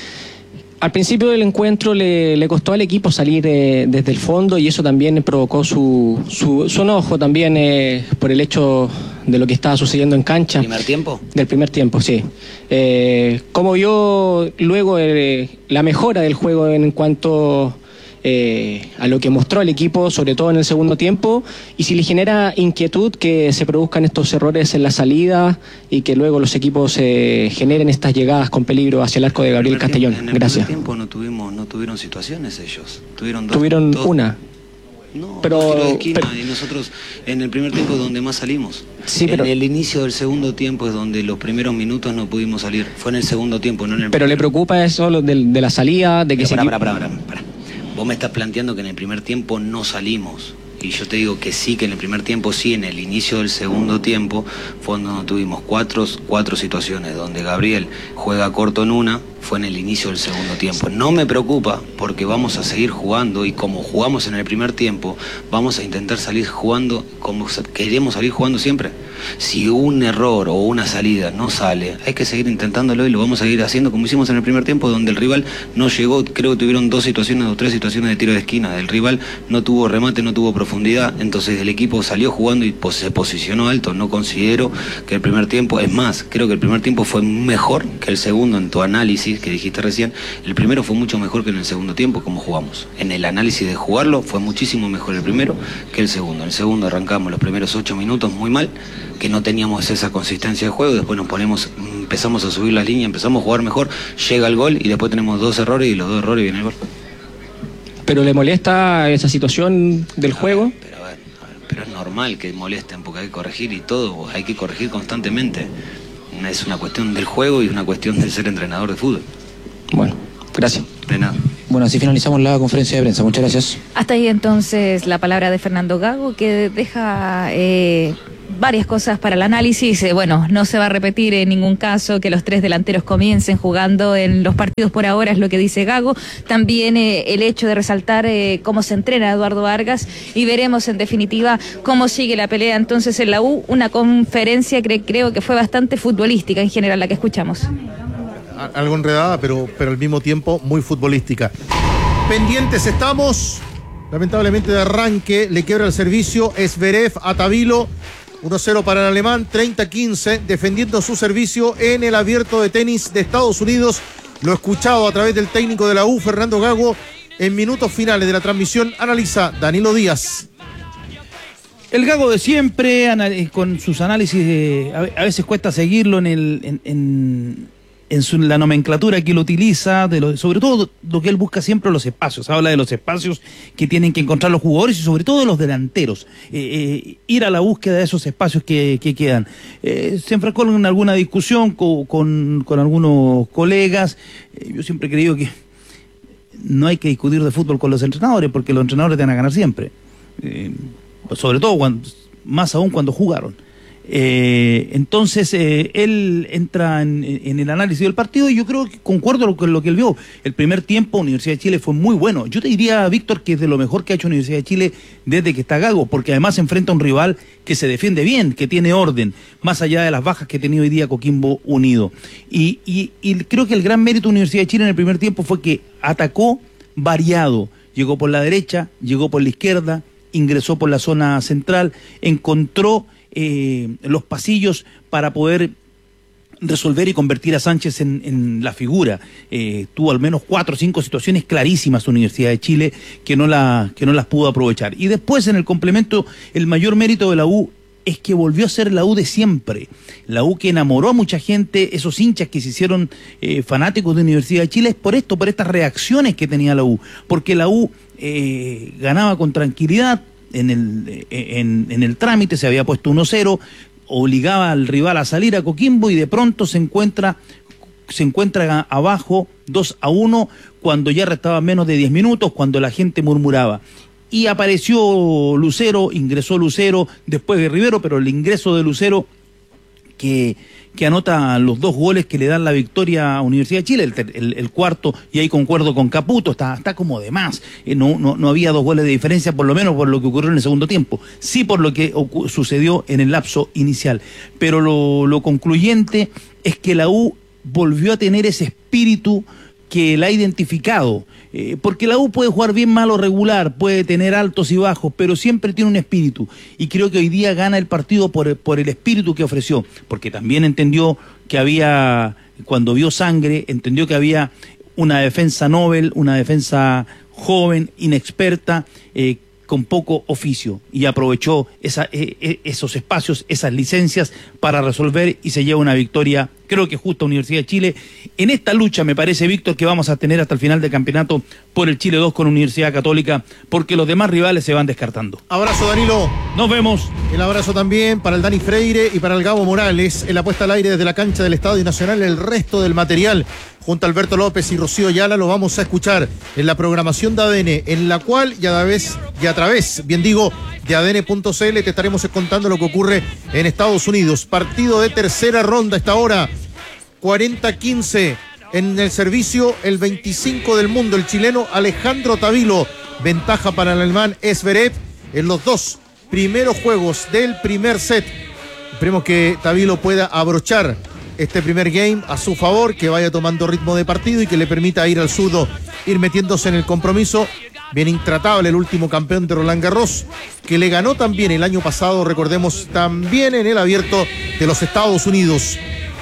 Al principio del encuentro le, le costó al equipo salir eh, desde el fondo y eso también provocó su, su, su enojo también eh, por el hecho de lo que estaba sucediendo en cancha. ¿Primer tiempo? Del primer tiempo, sí. Eh, ¿Cómo vio luego eh, la mejora del juego en cuanto eh, a lo que mostró el equipo, sobre todo en el segundo tiempo? Y si le genera inquietud que se produzcan estos errores en la salida y que luego los equipos eh, generen estas llegadas con peligro hacia el arco de Gabriel Castellón. En el Gracias. primer tiempo no tuvimos, no tuvieron situaciones ellos. Tuvieron dos. Tuvieron dos, una. No, pero, dos tiros de esquina, pero, y nosotros en el primer tiempo es donde más salimos. Sí, pero, en el inicio del segundo tiempo es donde los primeros minutos no pudimos salir. Fue en el segundo tiempo, no en el Pero primero. ¿Le preocupa eso de, de la salida? De que Para, se... para, para, para, para. Vos me estás planteando que en el primer tiempo no salimos. Y yo te digo que sí, que en el primer tiempo sí, en el inicio del segundo tiempo fue donde tuvimos cuatro, cuatro situaciones, donde Gabriel juega corto en una, fue en el inicio del segundo tiempo. No me preocupa porque vamos a seguir jugando y como jugamos en el primer tiempo, vamos a intentar salir jugando como queremos salir jugando siempre. Si un error o una salida no sale, hay que seguir intentándolo y lo vamos a seguir haciendo como hicimos en el primer tiempo, donde el rival no llegó, creo que tuvieron dos situaciones o tres situaciones de tiro de esquina. El rival no tuvo remate, no tuvo profundidad, entonces el equipo salió jugando y se posicionó alto. No considero que el primer tiempo, es más, creo que el primer tiempo fue mejor que el segundo en tu análisis que dijiste recién. El primero fue mucho mejor que en el segundo tiempo, como jugamos. En el análisis de jugarlo fue muchísimo mejor el primero que el segundo. En el segundo arrancamos los primeros ocho minutos muy mal, que no teníamos esa consistencia de juego, después nos ponemos, empezamos a subir las líneas, empezamos a jugar mejor, llega el gol y después tenemos dos errores y los dos errores viene el gol. ¿Pero le molesta esa situación del juego? Pero, a ver, a ver, pero es normal que molesten porque hay que corregir y todo, hay que corregir constantemente. Es una cuestión del juego y una cuestión de ser entrenador de fútbol. Bueno, gracias. De nada. Bueno, así finalizamos la conferencia de prensa. Muchas gracias. Hasta ahí entonces la palabra de Fernando Gago, que deja eh, varias cosas para el análisis. Eh, bueno, no se va a repetir en ningún caso que los tres delanteros comiencen jugando en los partidos por ahora, es lo que dice Gago. También eh, el hecho de resaltar eh, cómo se entrena Eduardo Vargas y veremos en definitiva cómo sigue la pelea entonces en la U. Una conferencia que creo que fue bastante futbolística en general la que escuchamos. Algo enredada, pero, pero al mismo tiempo muy futbolística. Pendientes estamos. Lamentablemente de arranque le quiebra el servicio Zverev a Tabilo. uno cero para el alemán, treinta quince, defendiendo su servicio en el abierto de tenis de Estados Unidos. Lo escuchado a través del técnico de la U, Fernando Gago. En minutos finales de la transmisión analiza Danilo Díaz. El Gago de siempre, con sus análisis, de, a veces cuesta seguirlo en el... En, en... en su, la nomenclatura que él utiliza, de lo, sobre todo lo que él busca siempre los espacios, habla de los espacios que tienen que encontrar los jugadores y sobre todo de los delanteros, eh, eh, ir a la búsqueda de esos espacios que, que quedan. Eh, se enfrascó en alguna discusión con, con, con algunos colegas. Eh, yo siempre he creído que no hay que discutir de fútbol con los entrenadores, porque los entrenadores te van a ganar siempre, eh, sobre todo cuando, más aún cuando jugaron. Eh, entonces eh, él entra en, en el análisis del partido y yo creo que concuerdo con lo que él vio. El primer tiempo Universidad de Chile fue muy bueno. Yo te diría, Víctor, que es de lo mejor que ha hecho Universidad de Chile desde que está Gago, porque además se enfrenta a un rival que se defiende bien, que tiene orden, más allá de las bajas que ha tenido hoy día Coquimbo Unido. Y, y, y creo que el gran mérito de Universidad de Chile en el primer tiempo fue que atacó variado. Llegó por la derecha, llegó por la izquierda, ingresó por la zona central, encontró Eh, los pasillos para poder resolver y convertir a Sánchez en, en la figura. Eh, tuvo al menos cuatro o cinco situaciones clarísimas Universidad de Chile que no, la, que no las pudo aprovechar. Y después en el complemento, el mayor mérito de la U es que volvió a ser la U de siempre. La U que enamoró a mucha gente, esos hinchas que se hicieron eh, fanáticos de Universidad de Chile, es por esto, por estas reacciones que tenía la U. Porque la U eh, ganaba con tranquilidad, En el, en, en el trámite se había puesto uno cero, obligaba al rival a salir a Coquimbo y de pronto se encuentra se encuentra abajo dos a uno cuando ya restaban menos de diez minutos, cuando la gente murmuraba. Y apareció Lucero, ingresó Lucero, después de Rivero, pero el ingreso de Lucero que, que anota los dos goles que le dan la victoria a Universidad de Chile, el, el, el cuarto, y ahí concuerdo con Caputo, está, está como de más. Eh, no, no, no había dos goles de diferencia, por lo menos por lo que ocurrió en el segundo tiempo, sí por lo que sucedió en el lapso inicial. Pero lo, lo concluyente es que la U volvió a tener ese espíritu que la ha identificado, eh, porque la U puede jugar bien, mal o regular, puede tener altos y bajos, pero siempre tiene un espíritu, y creo que hoy día gana el partido por, por el espíritu que ofreció, porque también entendió que había, cuando vio sangre, entendió que había una defensa Nobel, una defensa joven, inexperta, eh, con poco oficio, y aprovechó esa, eh, esos espacios, esas licencias para resolver y se lleva una victoria, creo que justa, Universidad de Chile. En esta lucha me parece, Víctor, que vamos a tener hasta el final del campeonato por el Chile dos con Universidad Católica, porque los demás rivales se van descartando. Abrazo, Danilo. Nos vemos. El abrazo también para el Dani Freire y para el Gabo Morales. En la puesta al aire desde la cancha del Estadio Nacional, el resto del material junto a Alberto López y Rocío Ayala lo vamos a escuchar en la programación de A D N, en la cual y a la vez y a través, bien digo, de A D N punto C L te estaremos contando lo que ocurre en Estados Unidos. Partido de tercera ronda a esta hora, cuarenta quince En el servicio, el veinticinco del mundo, el chileno Alejandro Tavilo. Ventaja para el alemán Zverev en los dos primeros juegos del primer set. Esperemos que Tavilo pueda abrochar este primer game a su favor, que vaya tomando ritmo de partido y que le permita ir al zurdo, ir metiéndose en el compromiso. Bien intratable el último campeón de Roland Garros, que le ganó también el año pasado, recordemos, también en el Abierto de los Estados Unidos.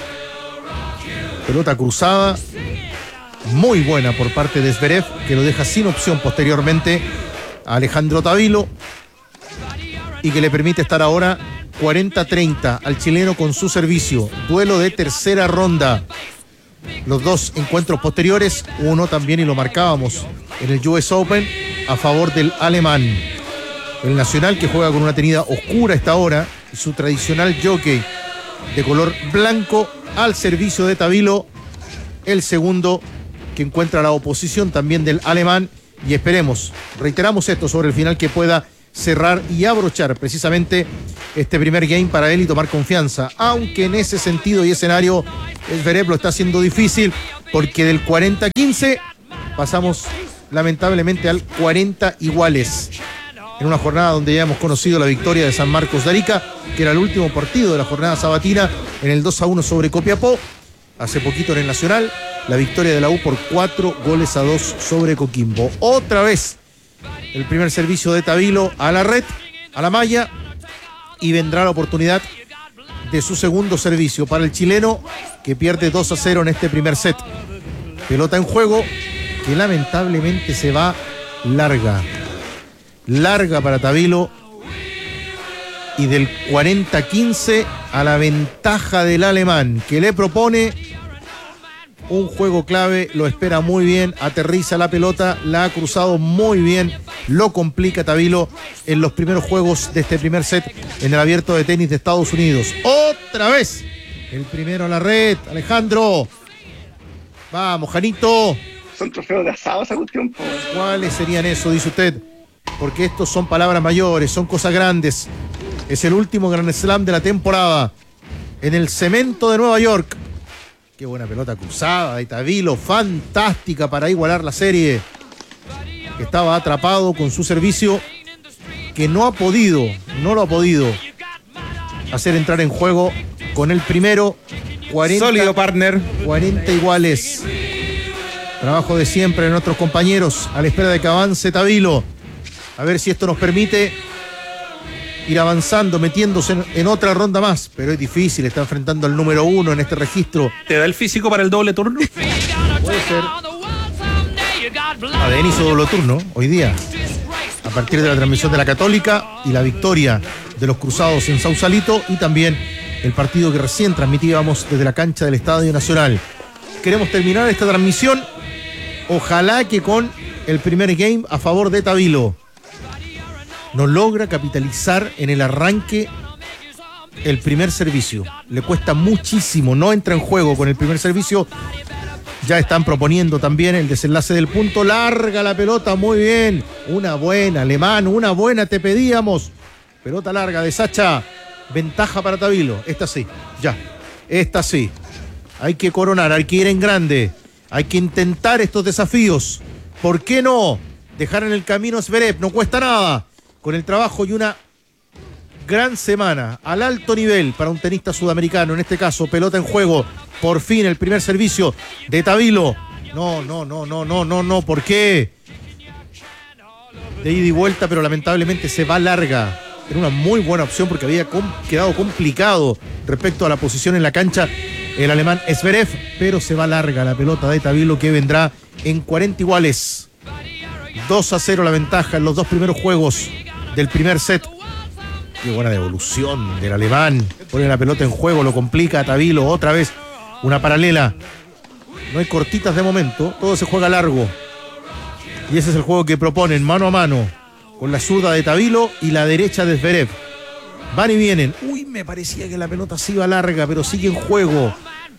Pelota cruzada, muy buena por parte de Zverev, que lo deja sin opción posteriormente a Alejandro Tavilo y que le permite estar ahora cuarenta treinta al chileno con su servicio. Duelo de tercera ronda. Los dos encuentros posteriores, uno también, y lo marcábamos en el U S Open, a favor del alemán. El nacional, que juega con una tenida oscura a esta hora, y su tradicional jockey de color blanco al servicio de Tavilo. El segundo, que encuentra la oposición también del alemán, y esperemos, reiteramos esto sobre el final, que pueda cerrar y abrochar precisamente este primer game para él y tomar confianza, aunque en ese sentido y escenario Zverev lo está haciendo difícil, porque del cuarenta quince pasamos lamentablemente al cuarenta iguales, en una jornada donde ya hemos conocido la victoria de San Marcos de Arica, que era el último partido de la jornada sabatina, en el dos a uno sobre Copiapó. Hace poquito en el Nacional, la victoria de la U por cuatro goles a dos sobre Coquimbo. Otra vez el primer servicio de Tavilo a la red, a la malla, y vendrá la oportunidad de su segundo servicio para el chileno, que pierde dos a cero en este primer set. Pelota en juego, que lamentablemente se va larga. Larga para Tavilo, y del cuarenta quince a la ventaja del alemán, que le propone un juego clave, lo espera muy bien, aterriza la pelota, la ha cruzado muy bien, lo complica Tavilo en los primeros juegos de este primer set en el Abierto de Tenis de Estados Unidos. Otra vez el primero a la red, Alejandro. Vamos, Janito. Son trofeos de asado esa cuestión. ¿Cuáles serían eso, dice usted? Porque estos son palabras mayores, son cosas grandes. Es el último Grand Slam de la temporada en el cemento de Nueva York. Qué buena pelota cruzada de Tavilo, fantástica para igualar la serie. Que estaba atrapado con su servicio, que no ha podido, no lo ha podido hacer entrar en juego con el primero. cuarenta, Sólido, partner. cuarenta iguales. Trabajo de siempre de nuestros compañeros, a la espera de que avance Tavilo. A ver si esto nos permite ir avanzando, metiéndose en, en otra ronda más, pero es difícil, está enfrentando al número uno en este registro. ¿Te da el físico para el doble turno? Puede ser. A D N hizo doble turno hoy día, a partir de la transmisión de la Católica y la victoria de los Cruzados en Sausalito, y también el partido que recién transmitíamos desde la cancha del Estadio Nacional. Queremos terminar esta transmisión, ojalá que con el primer game a favor de Tavilo. No logra capitalizar en el arranque el primer servicio. Le cuesta muchísimo, no entra en juego con el primer servicio. Ya están proponiendo también el desenlace del punto. Larga la pelota, muy bien. Una buena, alemán, una buena te pedíamos. Pelota larga de Sacha. Ventaja para Tavilo. Esta sí, ya. Esta sí. Hay que coronar, hay que ir en grande. Hay que intentar estos desafíos. ¿Por qué no? Dejar en el camino a Zverev, no cuesta nada. Con el trabajo y una gran semana al alto nivel para un tenista sudamericano, en este caso, pelota en juego, por fin el primer servicio de Tavilo. No, no, no, no, no, no, no, ¿por qué? De ida y vuelta, pero lamentablemente se va larga. Era una muy buena opción porque había com- quedado complicado respecto a la posición en la cancha el alemán Zverev, pero se va larga la pelota de Tavilo, que vendrá en cuarenta iguales. dos a cero la ventaja en los dos primeros juegos del primer set. Qué buena devolución del alemán. Pone la pelota en juego, lo complica a Tavilo. Otra vez una paralela. No hay cortitas de momento, todo se juega largo. Y ese es el juego que proponen, mano a mano, con la zurda de Tavilo y la derecha de Zverev. Van y vienen. Uy, me parecía que la pelota se iba larga, pero sigue en juego.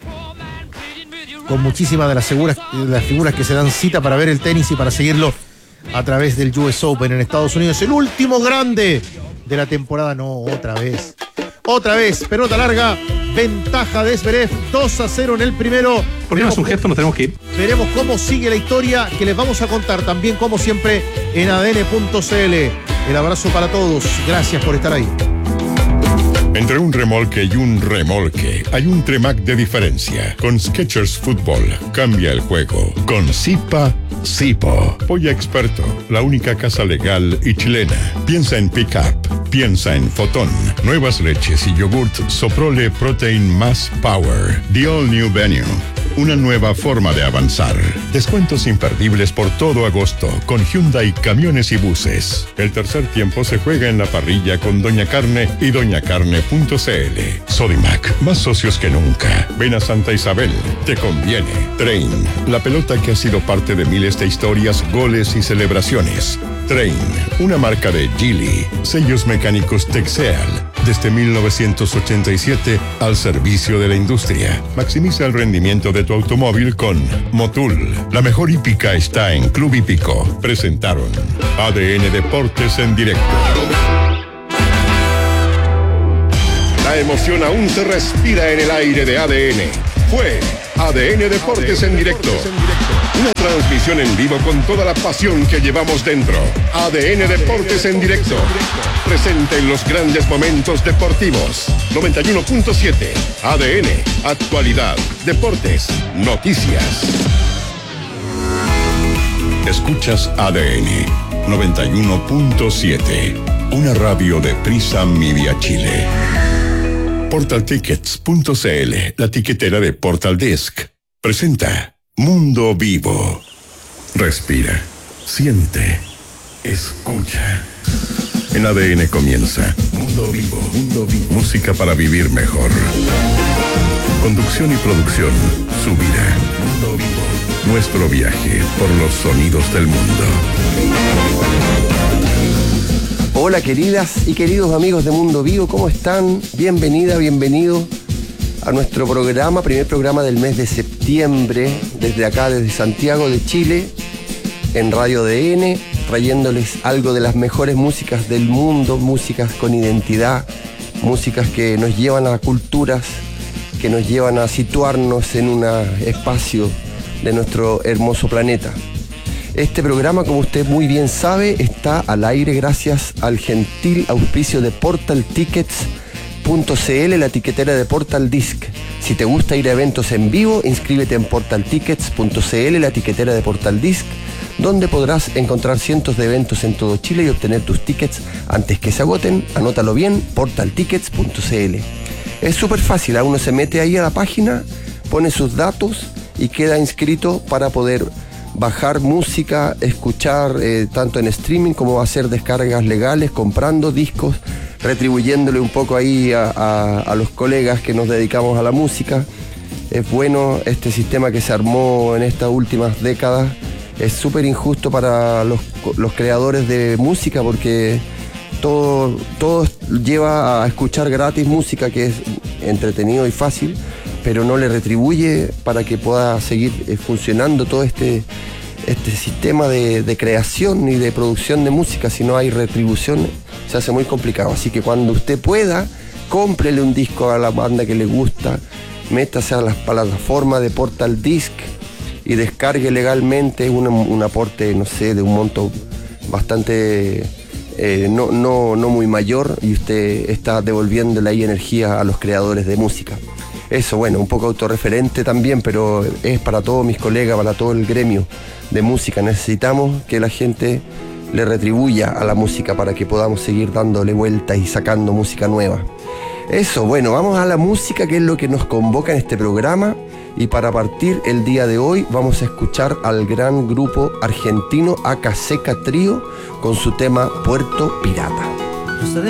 Con muchísimas de las, seguras, de las figuras que se dan cita para ver el tenis y para seguirlo a través del U S Open en Estados Unidos. El último grande de la temporada. No, otra vez. Otra vez, pelota larga, ventaja de Zverev, dos a cero en el primero. ¿Por qué no es un gesto? Nos tenemos que ir. Veremos cómo sigue la historia, que les vamos a contar también, como siempre, en A D N punto C L. El abrazo para todos. Gracias por estar ahí. Entre un remolque y un remolque hay un Tremac de diferencia. Con Skechers Fútbol cambia el juego. Con Zipa, Zipo. Polla Experto, la única casa legal y chilena. Piensa en Pickup, piensa en Fotón. Nuevas leches y yogurt Soprole Protein Mass Power. The All New Venue. Una nueva forma de avanzar. Descuentos imperdibles por todo agosto con Hyundai Camiones y Buses. El tercer tiempo se juega en la parrilla con Doña Carne y doña carne punto c l. Sodimac, más socios que nunca. Ven a Santa Isabel, te conviene. Train, la pelota que ha sido parte de miles de historias, goles y celebraciones. Train, una marca de Geely. Sellos mecánicos Texeal. Desde mil novecientos ochenta y siete al servicio de la industria. Maximiza el rendimiento de tu automóvil con Motul. La mejor hípica está en Club Hípico. Presentaron A D N Deportes en directo. La emoción aún se respira en el aire de A D N. Fue A D N Deportes en directo. Una transmisión en vivo con toda la pasión que llevamos dentro. A D N Deportes en directo. Presente en los grandes momentos deportivos. noventa y uno punto siete. A D N. Actualidad. Deportes. Noticias. Escuchas A D N. noventa y uno punto siete. Una radio de Prisa Media Chile. Portal Tickets punto c l, la tiquetera de Portal Disc, presenta Mundo Vivo. Respira, siente, escucha. En A D N comienza Mundo Vivo, Mundo Vivo. Música para vivir mejor. Conducción y producción, Subirá. Mundo Vivo. Nuestro viaje por los sonidos del mundo. Hola queridas y queridos amigos de Mundo Vivo, ¿cómo están? Bienvenida, bienvenido a nuestro programa, primer programa del mes de septiembre, desde acá, desde Santiago de Chile, en Radio D N, trayéndoles algo de las mejores músicas del mundo, músicas con identidad, músicas que nos llevan a culturas, que nos llevan a situarnos en un espacio de nuestro hermoso planeta. Este programa, como usted muy bien sabe, está al aire gracias al gentil auspicio de Portal Tickets punto c l, la tiquetera de Portal Disc. Si te gusta ir a eventos en vivo, inscríbete en Portal Tickets punto c l, la tiquetera de Portal Disc, donde podrás encontrar cientos de eventos en todo Chile y obtener tus tickets antes que se agoten. Anótalo bien, Portal Tickets punto c l. Es súper fácil, a uno se mete ahí a la página, pone sus datos y queda inscrito para poder bajar música, escuchar eh, tanto en streaming como hacer descargas legales, comprando discos, retribuyéndole un poco ahí a, a, a los colegas que nos dedicamos a la música. Es bueno este sistema que se armó en estas últimas décadas. Es súper injusto para los, los creadores de música porque todo, todo lleva a escuchar gratis música que es entretenido y fácil, pero no le retribuye para que pueda seguir funcionando todo este, este sistema de, de creación y de producción de música. Si no hay retribución, se hace muy complicado. Así que cuando usted pueda, cómprele un disco a la banda que le gusta, métase a las plataformas de Portal Disc y descargue legalmente un, un aporte, no sé, de un monto bastante eh, no, no, no muy mayor, y usted está devolviéndole ahí energía a los creadores de música. Eso, bueno, un poco autorreferente también, pero es para todos mis colegas, para todo el gremio de música. Necesitamos que la gente le retribuya a la música para que podamos seguir dándole vueltas y sacando música nueva. Eso, bueno, vamos a la música, que es lo que nos convoca en este programa. Y para partir el día de hoy vamos a escuchar al gran grupo argentino Acaseca Trío con su tema Puerto Pirata. Rosa de